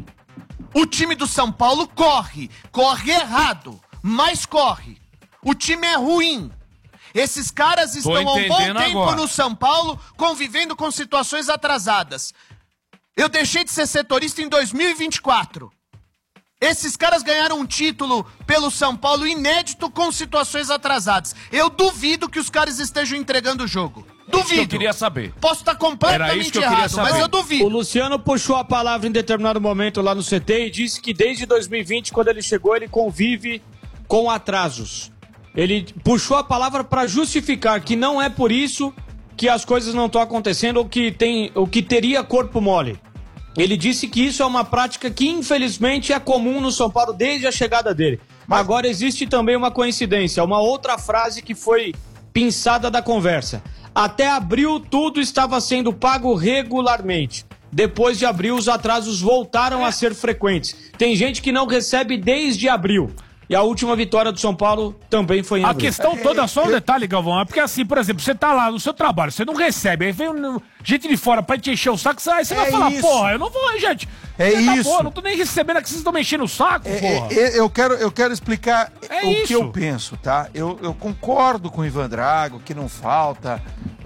O time do São Paulo corre errado, mas corre. O time é ruim. Esses caras estão há um bom tempo no São Paulo convivendo com situações atrasadas. Eu deixei de ser setorista em 2024. Esses caras ganharam um título pelo São Paulo inédito com situações atrasadas. Eu duvido que os caras estejam entregando o jogo. Duvido. Isso que eu queria saber. Posso estar completamente errado, mas eu duvido. O Luciano puxou a palavra em determinado momento lá no CT e disse que desde 2020, quando ele chegou, ele convive com atrasos. Ele puxou a palavra para justificar que não é por isso que as coisas não estão acontecendo ou que teria corpo mole. Ele disse que isso é uma prática que infelizmente é comum no São Paulo desde a chegada dele. Mas agora existe também uma coincidência, uma outra frase que foi pinçada da conversa. Até abril tudo estava sendo pago regularmente. Depois de abril os atrasos voltaram a ser frequentes. Tem gente que não recebe desde abril. E a última vitória do São Paulo também foi em abril. A questão toda, só um detalhe, Galvão, é porque assim, por exemplo, você tá lá no seu trabalho, você não recebe, aí vem gente de fora pra te encher o saco, aí você vai falar, porra, eu não vou, gente. Porra, não tô nem recebendo, é que vocês estão mexendo o saco, porra. Eu quero explicar que eu penso, tá? Eu concordo com o Ivan Drago, que não falta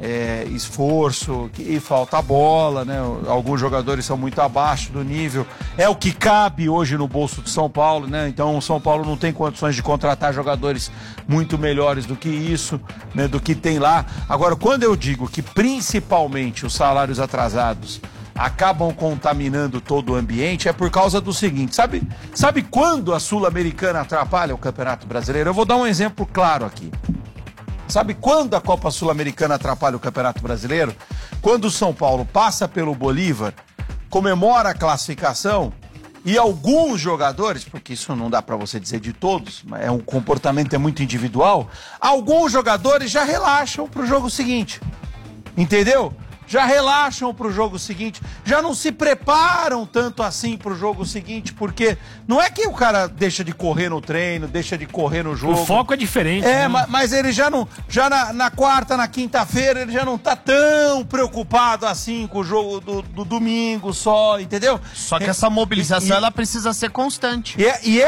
esforço, que falta bola, né? Alguns jogadores são muito abaixo do nível. É o que cabe hoje no bolso do São Paulo, né? Então o São Paulo não tem condições de contratar jogadores muito melhores do que isso, né? Do que tem lá. Agora, quando eu digo que principalmente os salários atrasados acabam contaminando todo o ambiente, é por causa do seguinte, sabe quando a Sul-Americana atrapalha o Campeonato Brasileiro? Eu vou dar um exemplo claro aqui. Sabe quando a Copa Sul-Americana atrapalha o Campeonato Brasileiro? Quando o São Paulo passa pelo Bolívar, comemora a classificação e alguns jogadores, porque isso não dá pra você dizer de todos, mas o comportamento é muito individual, alguns jogadores já relaxam pro jogo seguinte, entendeu? Já relaxam pro jogo seguinte, já não se preparam tanto assim pro jogo seguinte, porque não é que o cara deixa de correr no treino, deixa de correr no jogo. O foco é diferente. Né? Mas ele já não, na quarta, na quinta-feira, ele já não tá tão preocupado assim com o jogo do domingo só, entendeu? Só que essa mobilização, ela precisa ser constante.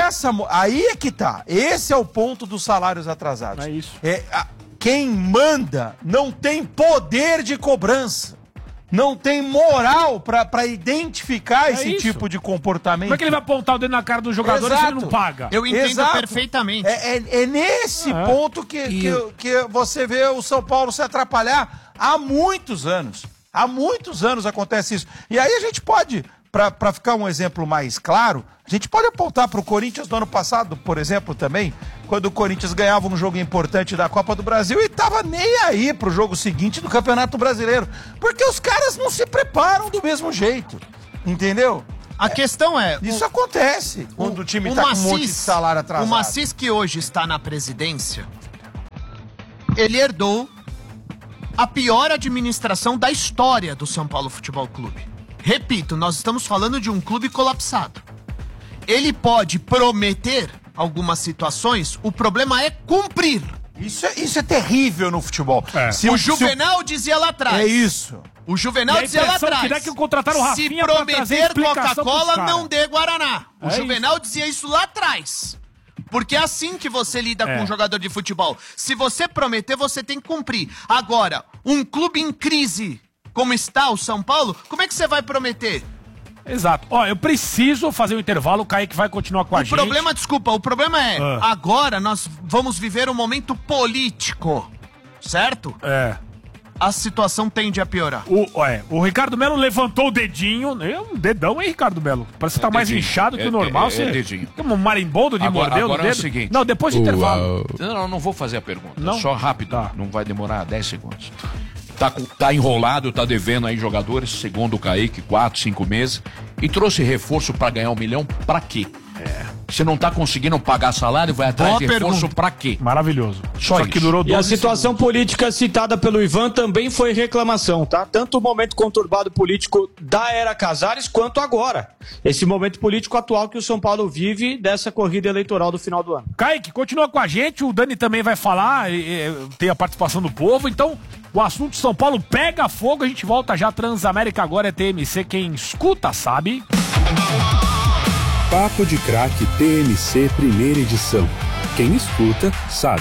Aí é que tá, esse é o ponto dos salários atrasados. É isso. Quem manda não tem poder de cobrança, não tem moral pra identificar esse tipo de comportamento. Como é que ele vai apontar o dedo na cara do jogador se ele não paga? Eu entendo perfeitamente. É nesse ponto que você vê o São Paulo se atrapalhar há muitos anos. Há muitos anos acontece isso. E aí a gente pode, pra ficar um exemplo mais claro, a gente pode apontar pro Corinthians do ano passado, por exemplo, também, quando o Corinthians ganhava um jogo importante da Copa do Brasil e tava nem aí pro jogo seguinte do Campeonato Brasileiro. Porque os caras não se preparam do mesmo jeito. Entendeu? A questão é... Isso acontece quando o time tá com um monte de salário atrasado. O Macis, que hoje está na presidência, ele herdou a pior administração da história do São Paulo Futebol Clube. Repito, nós estamos falando de um clube colapsado. Ele pode prometer algumas situações, o problema é cumprir. Isso é terrível no futebol. O Juvenal dizia lá atrás. É isso. O Juvenal dizia lá atrás. Que contrataram o Rafinha, se prometer Coca-Cola, não dê Guaraná. O Juvenal dizia isso lá atrás. Porque é assim que você lida com um jogador de futebol. Se você prometer, você tem que cumprir. Agora, um clube em crise, como está o São Paulo, como é que você vai prometer? Exato. Eu preciso fazer um intervalo, o Kaique vai continuar com a gente. O problema é, agora nós vamos viver um momento político, certo? A situação tende a piorar. O Ricardo Melo levantou o dedinho, um dedão, hein, Ricardo Melo? Parece que tá mais inchado que o normal. Dedinho. Como um marimbondo de morder o dedo. É o seguinte. Não, depois do intervalo. Não vou fazer a pergunta. Não? Só rápido, não vai demorar 10 segundos. Tá enrolado, tá devendo aí jogadores, segundo o Kaique, 4, 5 meses, e trouxe reforço pra ganhar 1 milhão, pra quê? Se não tá conseguindo pagar salário, vai atrás de reforço pra quê? Maravilhoso. Só que durou 12 E a situação política citada pelo Ivan também foi reclamação, tá? Tanto o momento conturbado político da era Casares, quanto agora. Esse momento político atual que o São Paulo vive dessa corrida eleitoral do final do ano. Kaique, continua com a gente, o Dani também vai falar, tem a participação do povo, então o assunto São Paulo pega fogo, a gente volta já. Transamérica agora é TMC, quem escuta sabe. Papo de Craque TMC primeira edição. Quem escuta, sabe.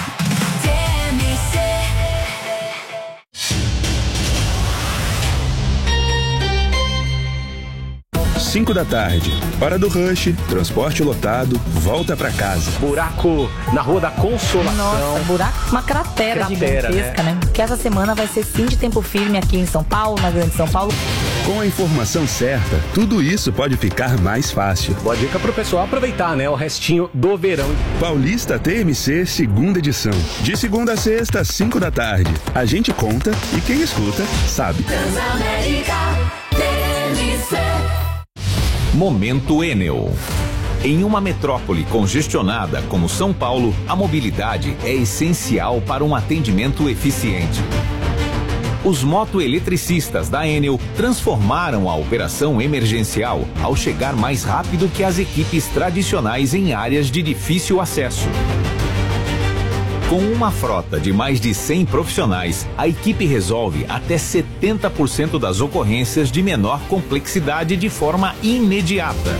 5 da tarde, hora do rush, transporte lotado, volta pra casa. Buraco na Rua da Consolação. Nossa, buraco, uma cratera gigantesca, né? Que essa semana vai ser fim de tempo firme aqui em São Paulo, na Grande São Paulo. Com a informação certa, tudo isso pode ficar mais fácil. Boa dica pro pessoal aproveitar, né? O restinho do verão. Paulista TMC, segunda edição. De segunda a sexta, 5 da tarde. A gente conta e quem escuta, sabe. Transamérica TMC. Momento Enel. Em uma metrópole congestionada como São Paulo, a mobilidade é essencial para um atendimento eficiente. Os motoeletricistas da Enel transformaram a operação emergencial ao chegar mais rápido que as equipes tradicionais em áreas de difícil acesso. Com uma frota de mais de 100 profissionais, a equipe resolve até 70% das ocorrências de menor complexidade de forma imediata.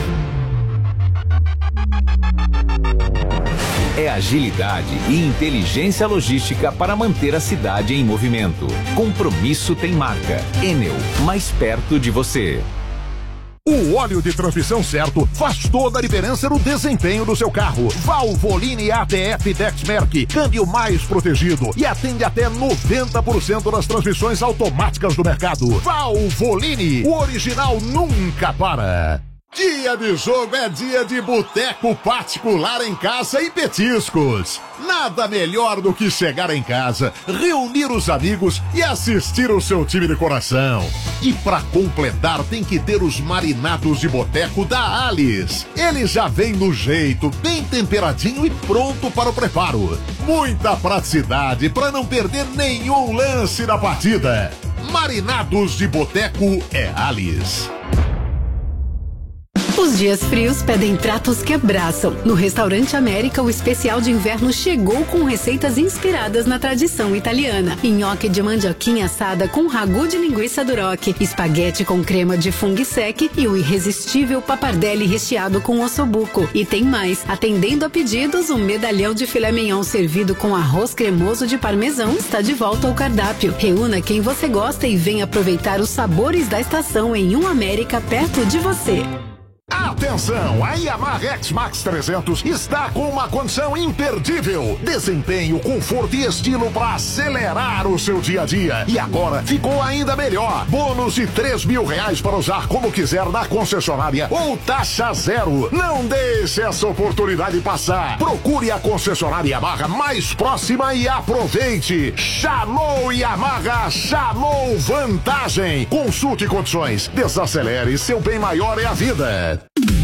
É agilidade e inteligência logística para manter a cidade em movimento. Compromisso tem marca. Enel, mais perto de você. O óleo de transmissão certo faz toda a diferença no desempenho do seu carro. Valvoline ATF Dexmerc, câmbio mais protegido e atende até 90% das transmissões automáticas do mercado. Valvoline, o original nunca para. Dia de jogo é dia de boteco particular em casa e petiscos. Nada melhor do que chegar em casa, reunir os amigos e assistir o seu time de coração. E pra completar tem que ter os marinados de boteco da Alice. Ele já vem no jeito, bem temperadinho e pronto para o preparo. Muita praticidade para não perder nenhum lance da partida. Marinados de boteco é Alice. Os dias frios pedem pratos que abraçam. No Restaurante América, o especial de inverno chegou com receitas inspiradas na tradição italiana. Nhoque de mandioquinha assada com ragu de linguiça duroc, espaguete com crema de fungo sec e o irresistível pappardelle recheado com ossobuco. E tem mais, atendendo a pedidos, um medalhão de filé mignon servido com arroz cremoso de parmesão está de volta ao cardápio. Reúna quem você gosta e venha aproveitar os sabores da estação em um América perto de você. Atenção, a Yamaha X-Max 300 está com uma condição imperdível. Desempenho, conforto e estilo para acelerar o seu dia a dia. E agora ficou ainda melhor. Bônus de R$3.000 para usar como quiser na concessionária ou taxa zero. Não deixe essa oportunidade passar. Procure a concessionária Yamaha mais próxima e aproveite. Chamou Yamaha, chamou vantagem. Consulte condições. Desacelere, seu bem maior é a vida.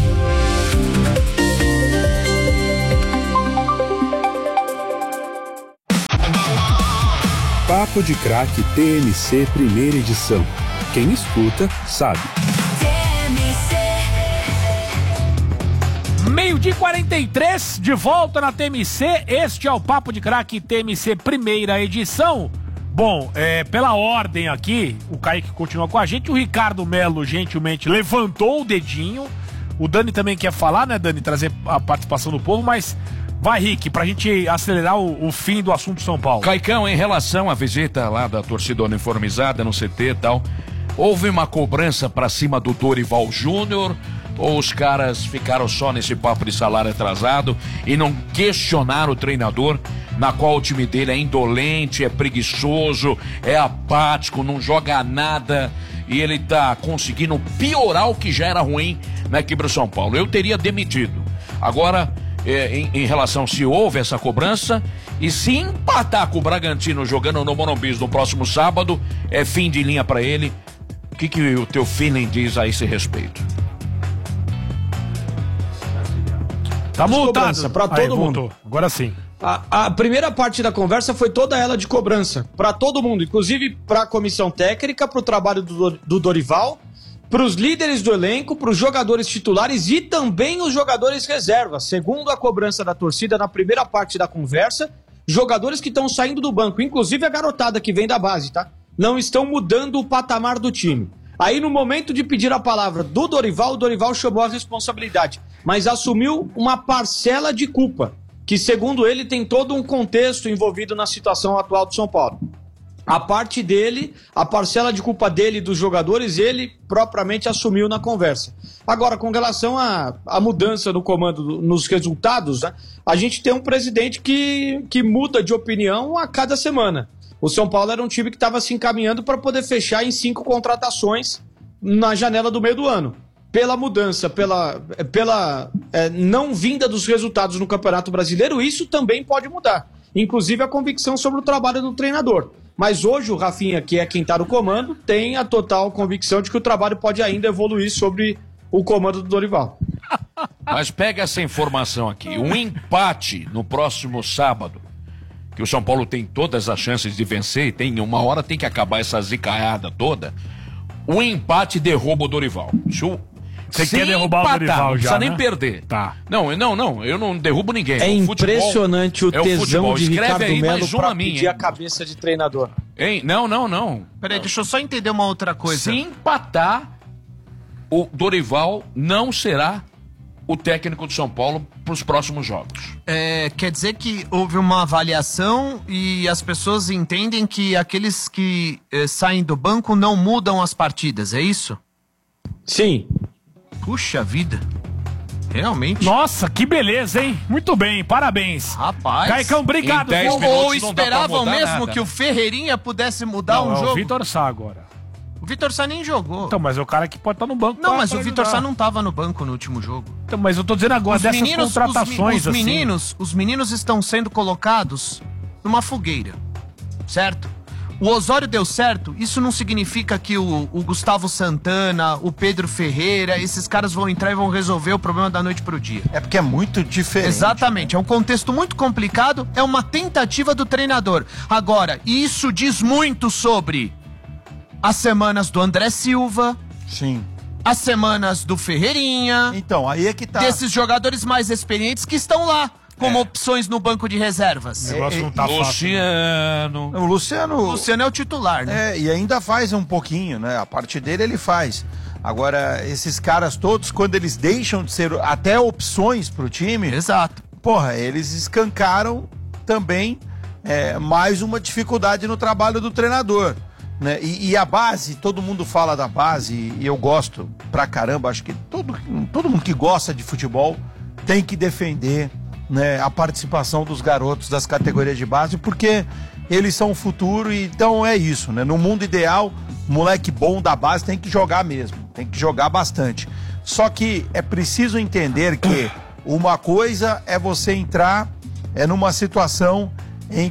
Papo de Craque TMC primeira edição. Quem escuta, sabe. Meio-dia 43, de volta na TMC. Este é o Papo de Craque TMC primeira edição. Bom, pela ordem aqui, o Kaique continua com a gente. O Ricardo Melo gentilmente levantou o dedinho. O Dani também quer falar, né, Dani? Trazer a participação do povo, mas vai, Rick, pra gente acelerar o fim do assunto São Paulo. Caicão, em relação à visita lá da torcida uniformizada no CT e tal, houve uma cobrança pra cima do Dorival Júnior ou os caras ficaram só nesse papo de salário atrasado e não questionaram o treinador, na qual o time dele é indolente, é preguiçoso, é apático, não joga nada e ele tá conseguindo piorar o que já era ruim na equipe do São Paulo? Eu teria demitido. Agora, em relação se houve essa cobrança e se empatar com o Bragantino jogando no Morumbi no próximo sábado, é fim de linha pra ele. O que o teu feeling diz a esse respeito? Tá multado. Pra todo mundo. Voltou. Agora sim. A primeira parte da conversa foi toda ela de cobrança. Pra todo mundo, inclusive pra comissão técnica, pro trabalho do Dorival, pros líderes do elenco, pros jogadores titulares e também os jogadores reservas. Segundo a cobrança da torcida na primeira parte da conversa, jogadores que estão saindo do banco, inclusive a garotada que vem da base, tá? Não estão mudando o patamar do time. Aí no momento de pedir a palavra do Dorival, o Dorival chamou a responsabilidade, mas assumiu uma parcela de culpa, que segundo ele tem todo um contexto envolvido na situação atual do São Paulo. A parte dele, a parcela de culpa dele e dos jogadores, ele propriamente assumiu na conversa. Agora, com relação à mudança no comando, nos resultados, né, a gente tem um presidente que muda de opinião a cada semana. O São Paulo era um time que estava se encaminhando para poder fechar em 5 contratações na janela do meio do ano. Pela mudança, pela não vinda dos resultados no Campeonato Brasileiro, isso também pode mudar. Inclusive a convicção sobre o trabalho do treinador. Mas hoje o Rafinha, que é quem está no comando, tem a total convicção de que o trabalho pode ainda evoluir sobre o comando do Dorival. Mas pega essa informação aqui. Um empate no próximo sábado, que o São Paulo tem todas as chances de vencer, e uma hora tem que acabar essa zicaiada toda. O empate derruba o Dorival. Você quer derrubar o Dorival já, não precisa nem né? perder. Tá. Não, eu não derrubo ninguém. É impressionante o tesão de Ricardo Melo pra pedir hein? a cabeça de treinador. Hein? Não. Peraí, deixa eu só entender uma outra coisa. Se empatar, o Dorival não será o técnico do São Paulo para os próximos jogos. Quer dizer que houve uma avaliação e as pessoas entendem que aqueles que saem do banco não mudam as partidas, é isso? Sim. Puxa vida. Realmente. Nossa, que beleza, hein? Muito bem, parabéns. Rapaz. Caicão, obrigado. Ou esperavam mesmo nada, que o Ferreirinha pudesse mudar um jogo? O Vitor Sá agora. O Vitor Sá nem jogou. Então, mas é o cara que pode estar no banco. Não, mas o Vitor Sá não estava no banco no último jogo. Então, mas eu tô dizendo agora dessas contratações os meninos estão sendo colocados numa fogueira, certo? O Osório deu certo, isso não significa que o Gustavo Santana, o Pedro Ferreira, esses caras vão entrar e vão resolver o problema da noite pro dia. É porque é muito diferente. Exatamente, é um contexto muito complicado, é uma tentativa do treinador. Agora, isso diz muito sobre as semanas do André Silva. Sim. As semanas do Ferreirinha. Então, aí é que tá. Desses jogadores mais experientes que estão lá como opções no banco de reservas. O negócio não tá Luciano. O Luciano é o titular, né? E ainda faz um pouquinho, né? A parte dele ele faz. Agora, esses caras todos, quando eles deixam de ser até opções pro time... Exato. Porra, eles escancaram também mais uma dificuldade no trabalho do treinador. Né? E a base, todo mundo fala da base, e eu gosto pra caramba, acho que todo mundo que gosta de futebol tem que defender, né, a participação dos garotos das categorias de base, porque eles são o futuro, e então é isso, né? No mundo ideal, moleque bom da base tem que jogar mesmo, tem que jogar bastante. Só que é preciso entender que uma coisa é você entrar numa situação em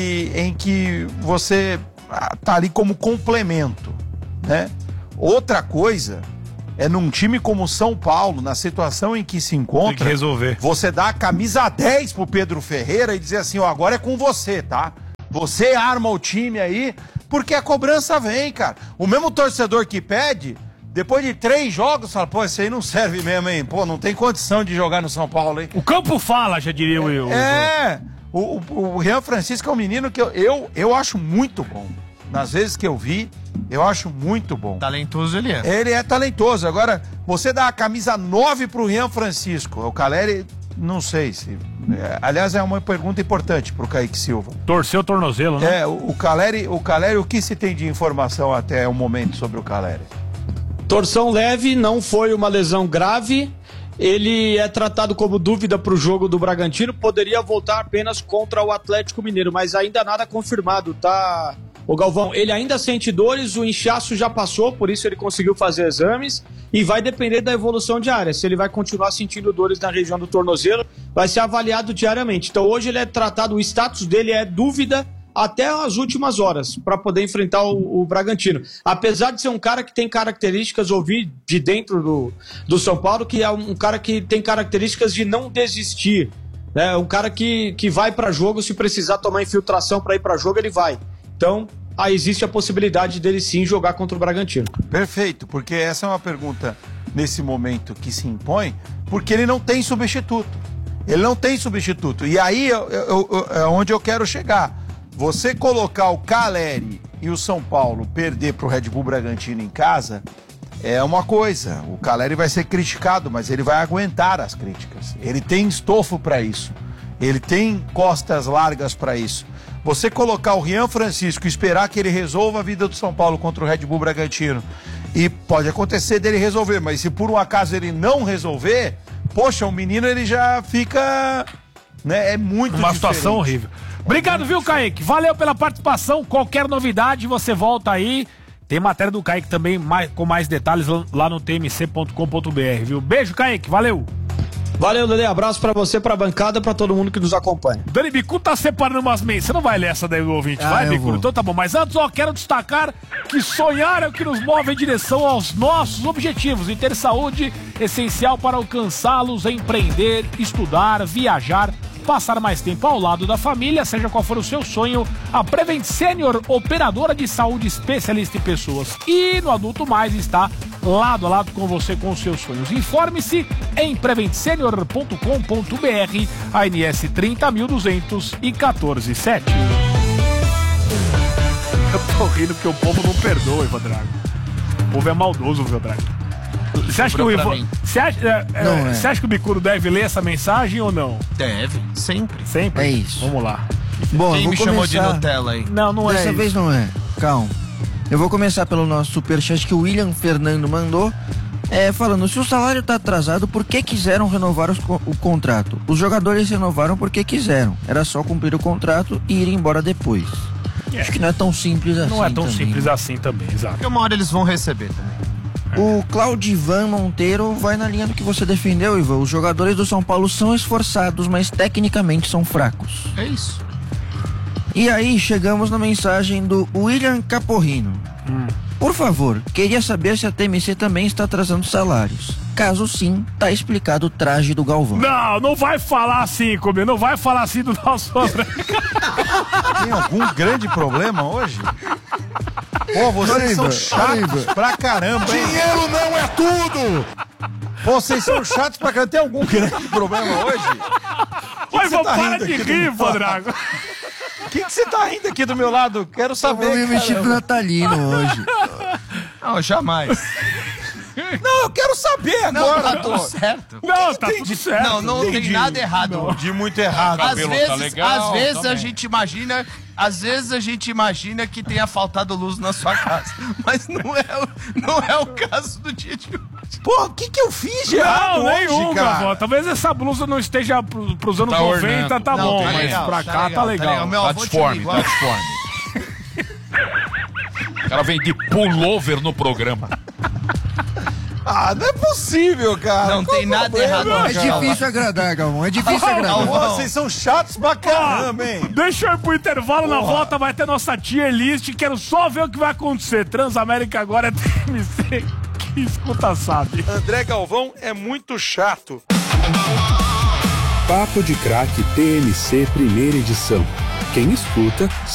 que você tá ali como complemento, né? Outra coisa é num time como o São Paulo, na situação em que se encontra, tem que resolver. Você dá a camisa 10 pro Pedro Ferreira e dizer assim, ó, agora é com você, tá? Você arma o time aí, porque a cobrança vem, cara. O mesmo torcedor que pede, depois de 3 jogos, fala, pô, esse aí não serve mesmo, hein? Pô, não tem condição de jogar no São Paulo, hein? O campo fala, já diria o eu. O Rian Francisco é um menino que eu acho muito bom. Nas vezes que eu vi, eu acho muito bom. Talentoso ele é. Ele é talentoso. Agora, você dá a camisa 9 pro Rian Francisco. O Caleri, não sei se... aliás, é uma pergunta importante pro Kaique Silva. Torceu o tornozelo, né? O Caleri, o que se tem de informação até o momento sobre o Caleri? Torção leve, não foi uma lesão grave. Ele é tratado como dúvida para o jogo do Bragantino. Poderia voltar apenas contra o Atlético Mineiro, mas ainda nada confirmado, tá? O Galvão, ele ainda sente dores, o inchaço já passou, por isso ele conseguiu fazer exames e vai depender da evolução diária. Se ele vai continuar sentindo dores na região do tornozelo, vai ser avaliado diariamente. Então hoje ele é tratado, o status dele é dúvida até as últimas horas para poder enfrentar o Bragantino. Apesar de ser um cara que tem características, ouvi de dentro do São Paulo, que é um cara que tem características de não desistir. É um cara que vai para jogo, se precisar tomar infiltração para ir para jogo, ele vai. Então, aí existe a possibilidade dele sim jogar contra o Bragantino. Perfeito, porque essa é uma pergunta nesse momento que se impõe, porque ele não tem substituto. Ele não tem substituto. E aí é onde eu quero chegar. Você colocar o Caleri e o São Paulo perder para o Red Bull Bragantino em casa é uma coisa. O Caleri vai ser criticado, mas ele vai aguentar as críticas. Ele tem estofo para isso. Ele tem costas largas para isso. Você colocar o Rian Francisco e esperar que ele resolva a vida do São Paulo contra o Red Bull Bragantino, e pode acontecer dele resolver, mas se por um acaso ele não resolver, poxa, o menino ele já fica, né, é muito uma diferente. Situação horrível. Obrigado, viu, Kaique? Valeu pela participação. Qualquer novidade, você volta aí. Tem matéria do Kaique também com mais detalhes lá no tmc.com.br, viu? Beijo, Kaique. Valeu. Valeu, Lelê. Abraço pra você, pra bancada, pra todo mundo que nos acompanha. Dani Bicudo tá separando umas meias. Você não vai ler essa daí do ouvinte, vai, Bicudo? Então tá bom. Mas antes, quero destacar que sonhar é o que nos move em direção aos nossos objetivos. E ter saúde essencial para alcançá-los, empreender, estudar, viajar, passar mais tempo ao lado da família, seja qual for o seu sonho. A Prevent Senior, operadora de saúde especialista em pessoas e no Adulto Mais, está lado a lado com você com os seus sonhos. Informe-se em preventsenior.com.br, ANS 30.214-7. Eu tô rindo porque o povo não perdoa, Ivan Drago. O povo é maldoso, Ivan Drago. Você acha que o Ivan... Você acha que o Bicudo deve ler essa mensagem ou não? Deve, sempre. Sempre? É isso. Vamos lá. Bom, quem me chamou de Nutella aí? Não é Dessa isso. vez não é. Calma. Eu vou começar pelo nosso superchat que o William Fernando mandou. Falando, se o salário tá atrasado, por que quiseram renovar o contrato? Os jogadores renovaram porque quiseram. Era só cumprir o contrato e ir embora depois. Acho que não é tão simples assim. Não é tão também. simples assim também, exato. Porque uma hora eles vão receber também. O Claudivan Monteiro vai na linha do que você defendeu, Ivan. Os jogadores do São Paulo são esforçados, mas tecnicamente são fracos. É isso. E aí chegamos na mensagem do William Caporrino. Por favor, queria saber se a TMC também está atrasando salários. Caso sim, tá explicado o traje do Galvão. Não vai falar assim comigo, não vai falar assim do nosso André. Tem algum grande problema hoje? Pô, vocês são chatos pra caramba, hein? Dinheiro não é tudo! Pô, vocês são chatos pra caramba. Tem algum grande problema hoje? Oi, vou parar de rir, Drago. O que você tá rindo aqui do meu lado? Quero saber. Eu vou vestido natalino hoje. Não, jamais. Não, eu quero saber agora. Não, tá tudo certo. Não, tá tudo certo. Não tem nada errado. De muito errado. Às vezes, tá legal, a gente imagina... Às vezes a gente imagina que tenha faltado luz na sua casa. Mas não é o caso do dia de hoje. Pô, o que eu fiz de errado nenhum, hoje, cara? Avó. Talvez essa blusa não esteja pros anos 90, tá não, bom. tá Mas legal, pra cá tá legal. Tá disforme. O cara vem de pullover no programa. Ah, não é possível, cara. Não tem nada errado. É difícil agradar, Galvão. É difícil agradar. Vocês são chatos pra caramba, hein? Deixa eu ir pro intervalo. Na volta vai ter nossa tier list. Quero só ver o que vai acontecer. Transamérica agora é TMC. Que escuta sabe. André Galvão é muito chato. Papo de Craque TMC, primeira edição. Quem escuta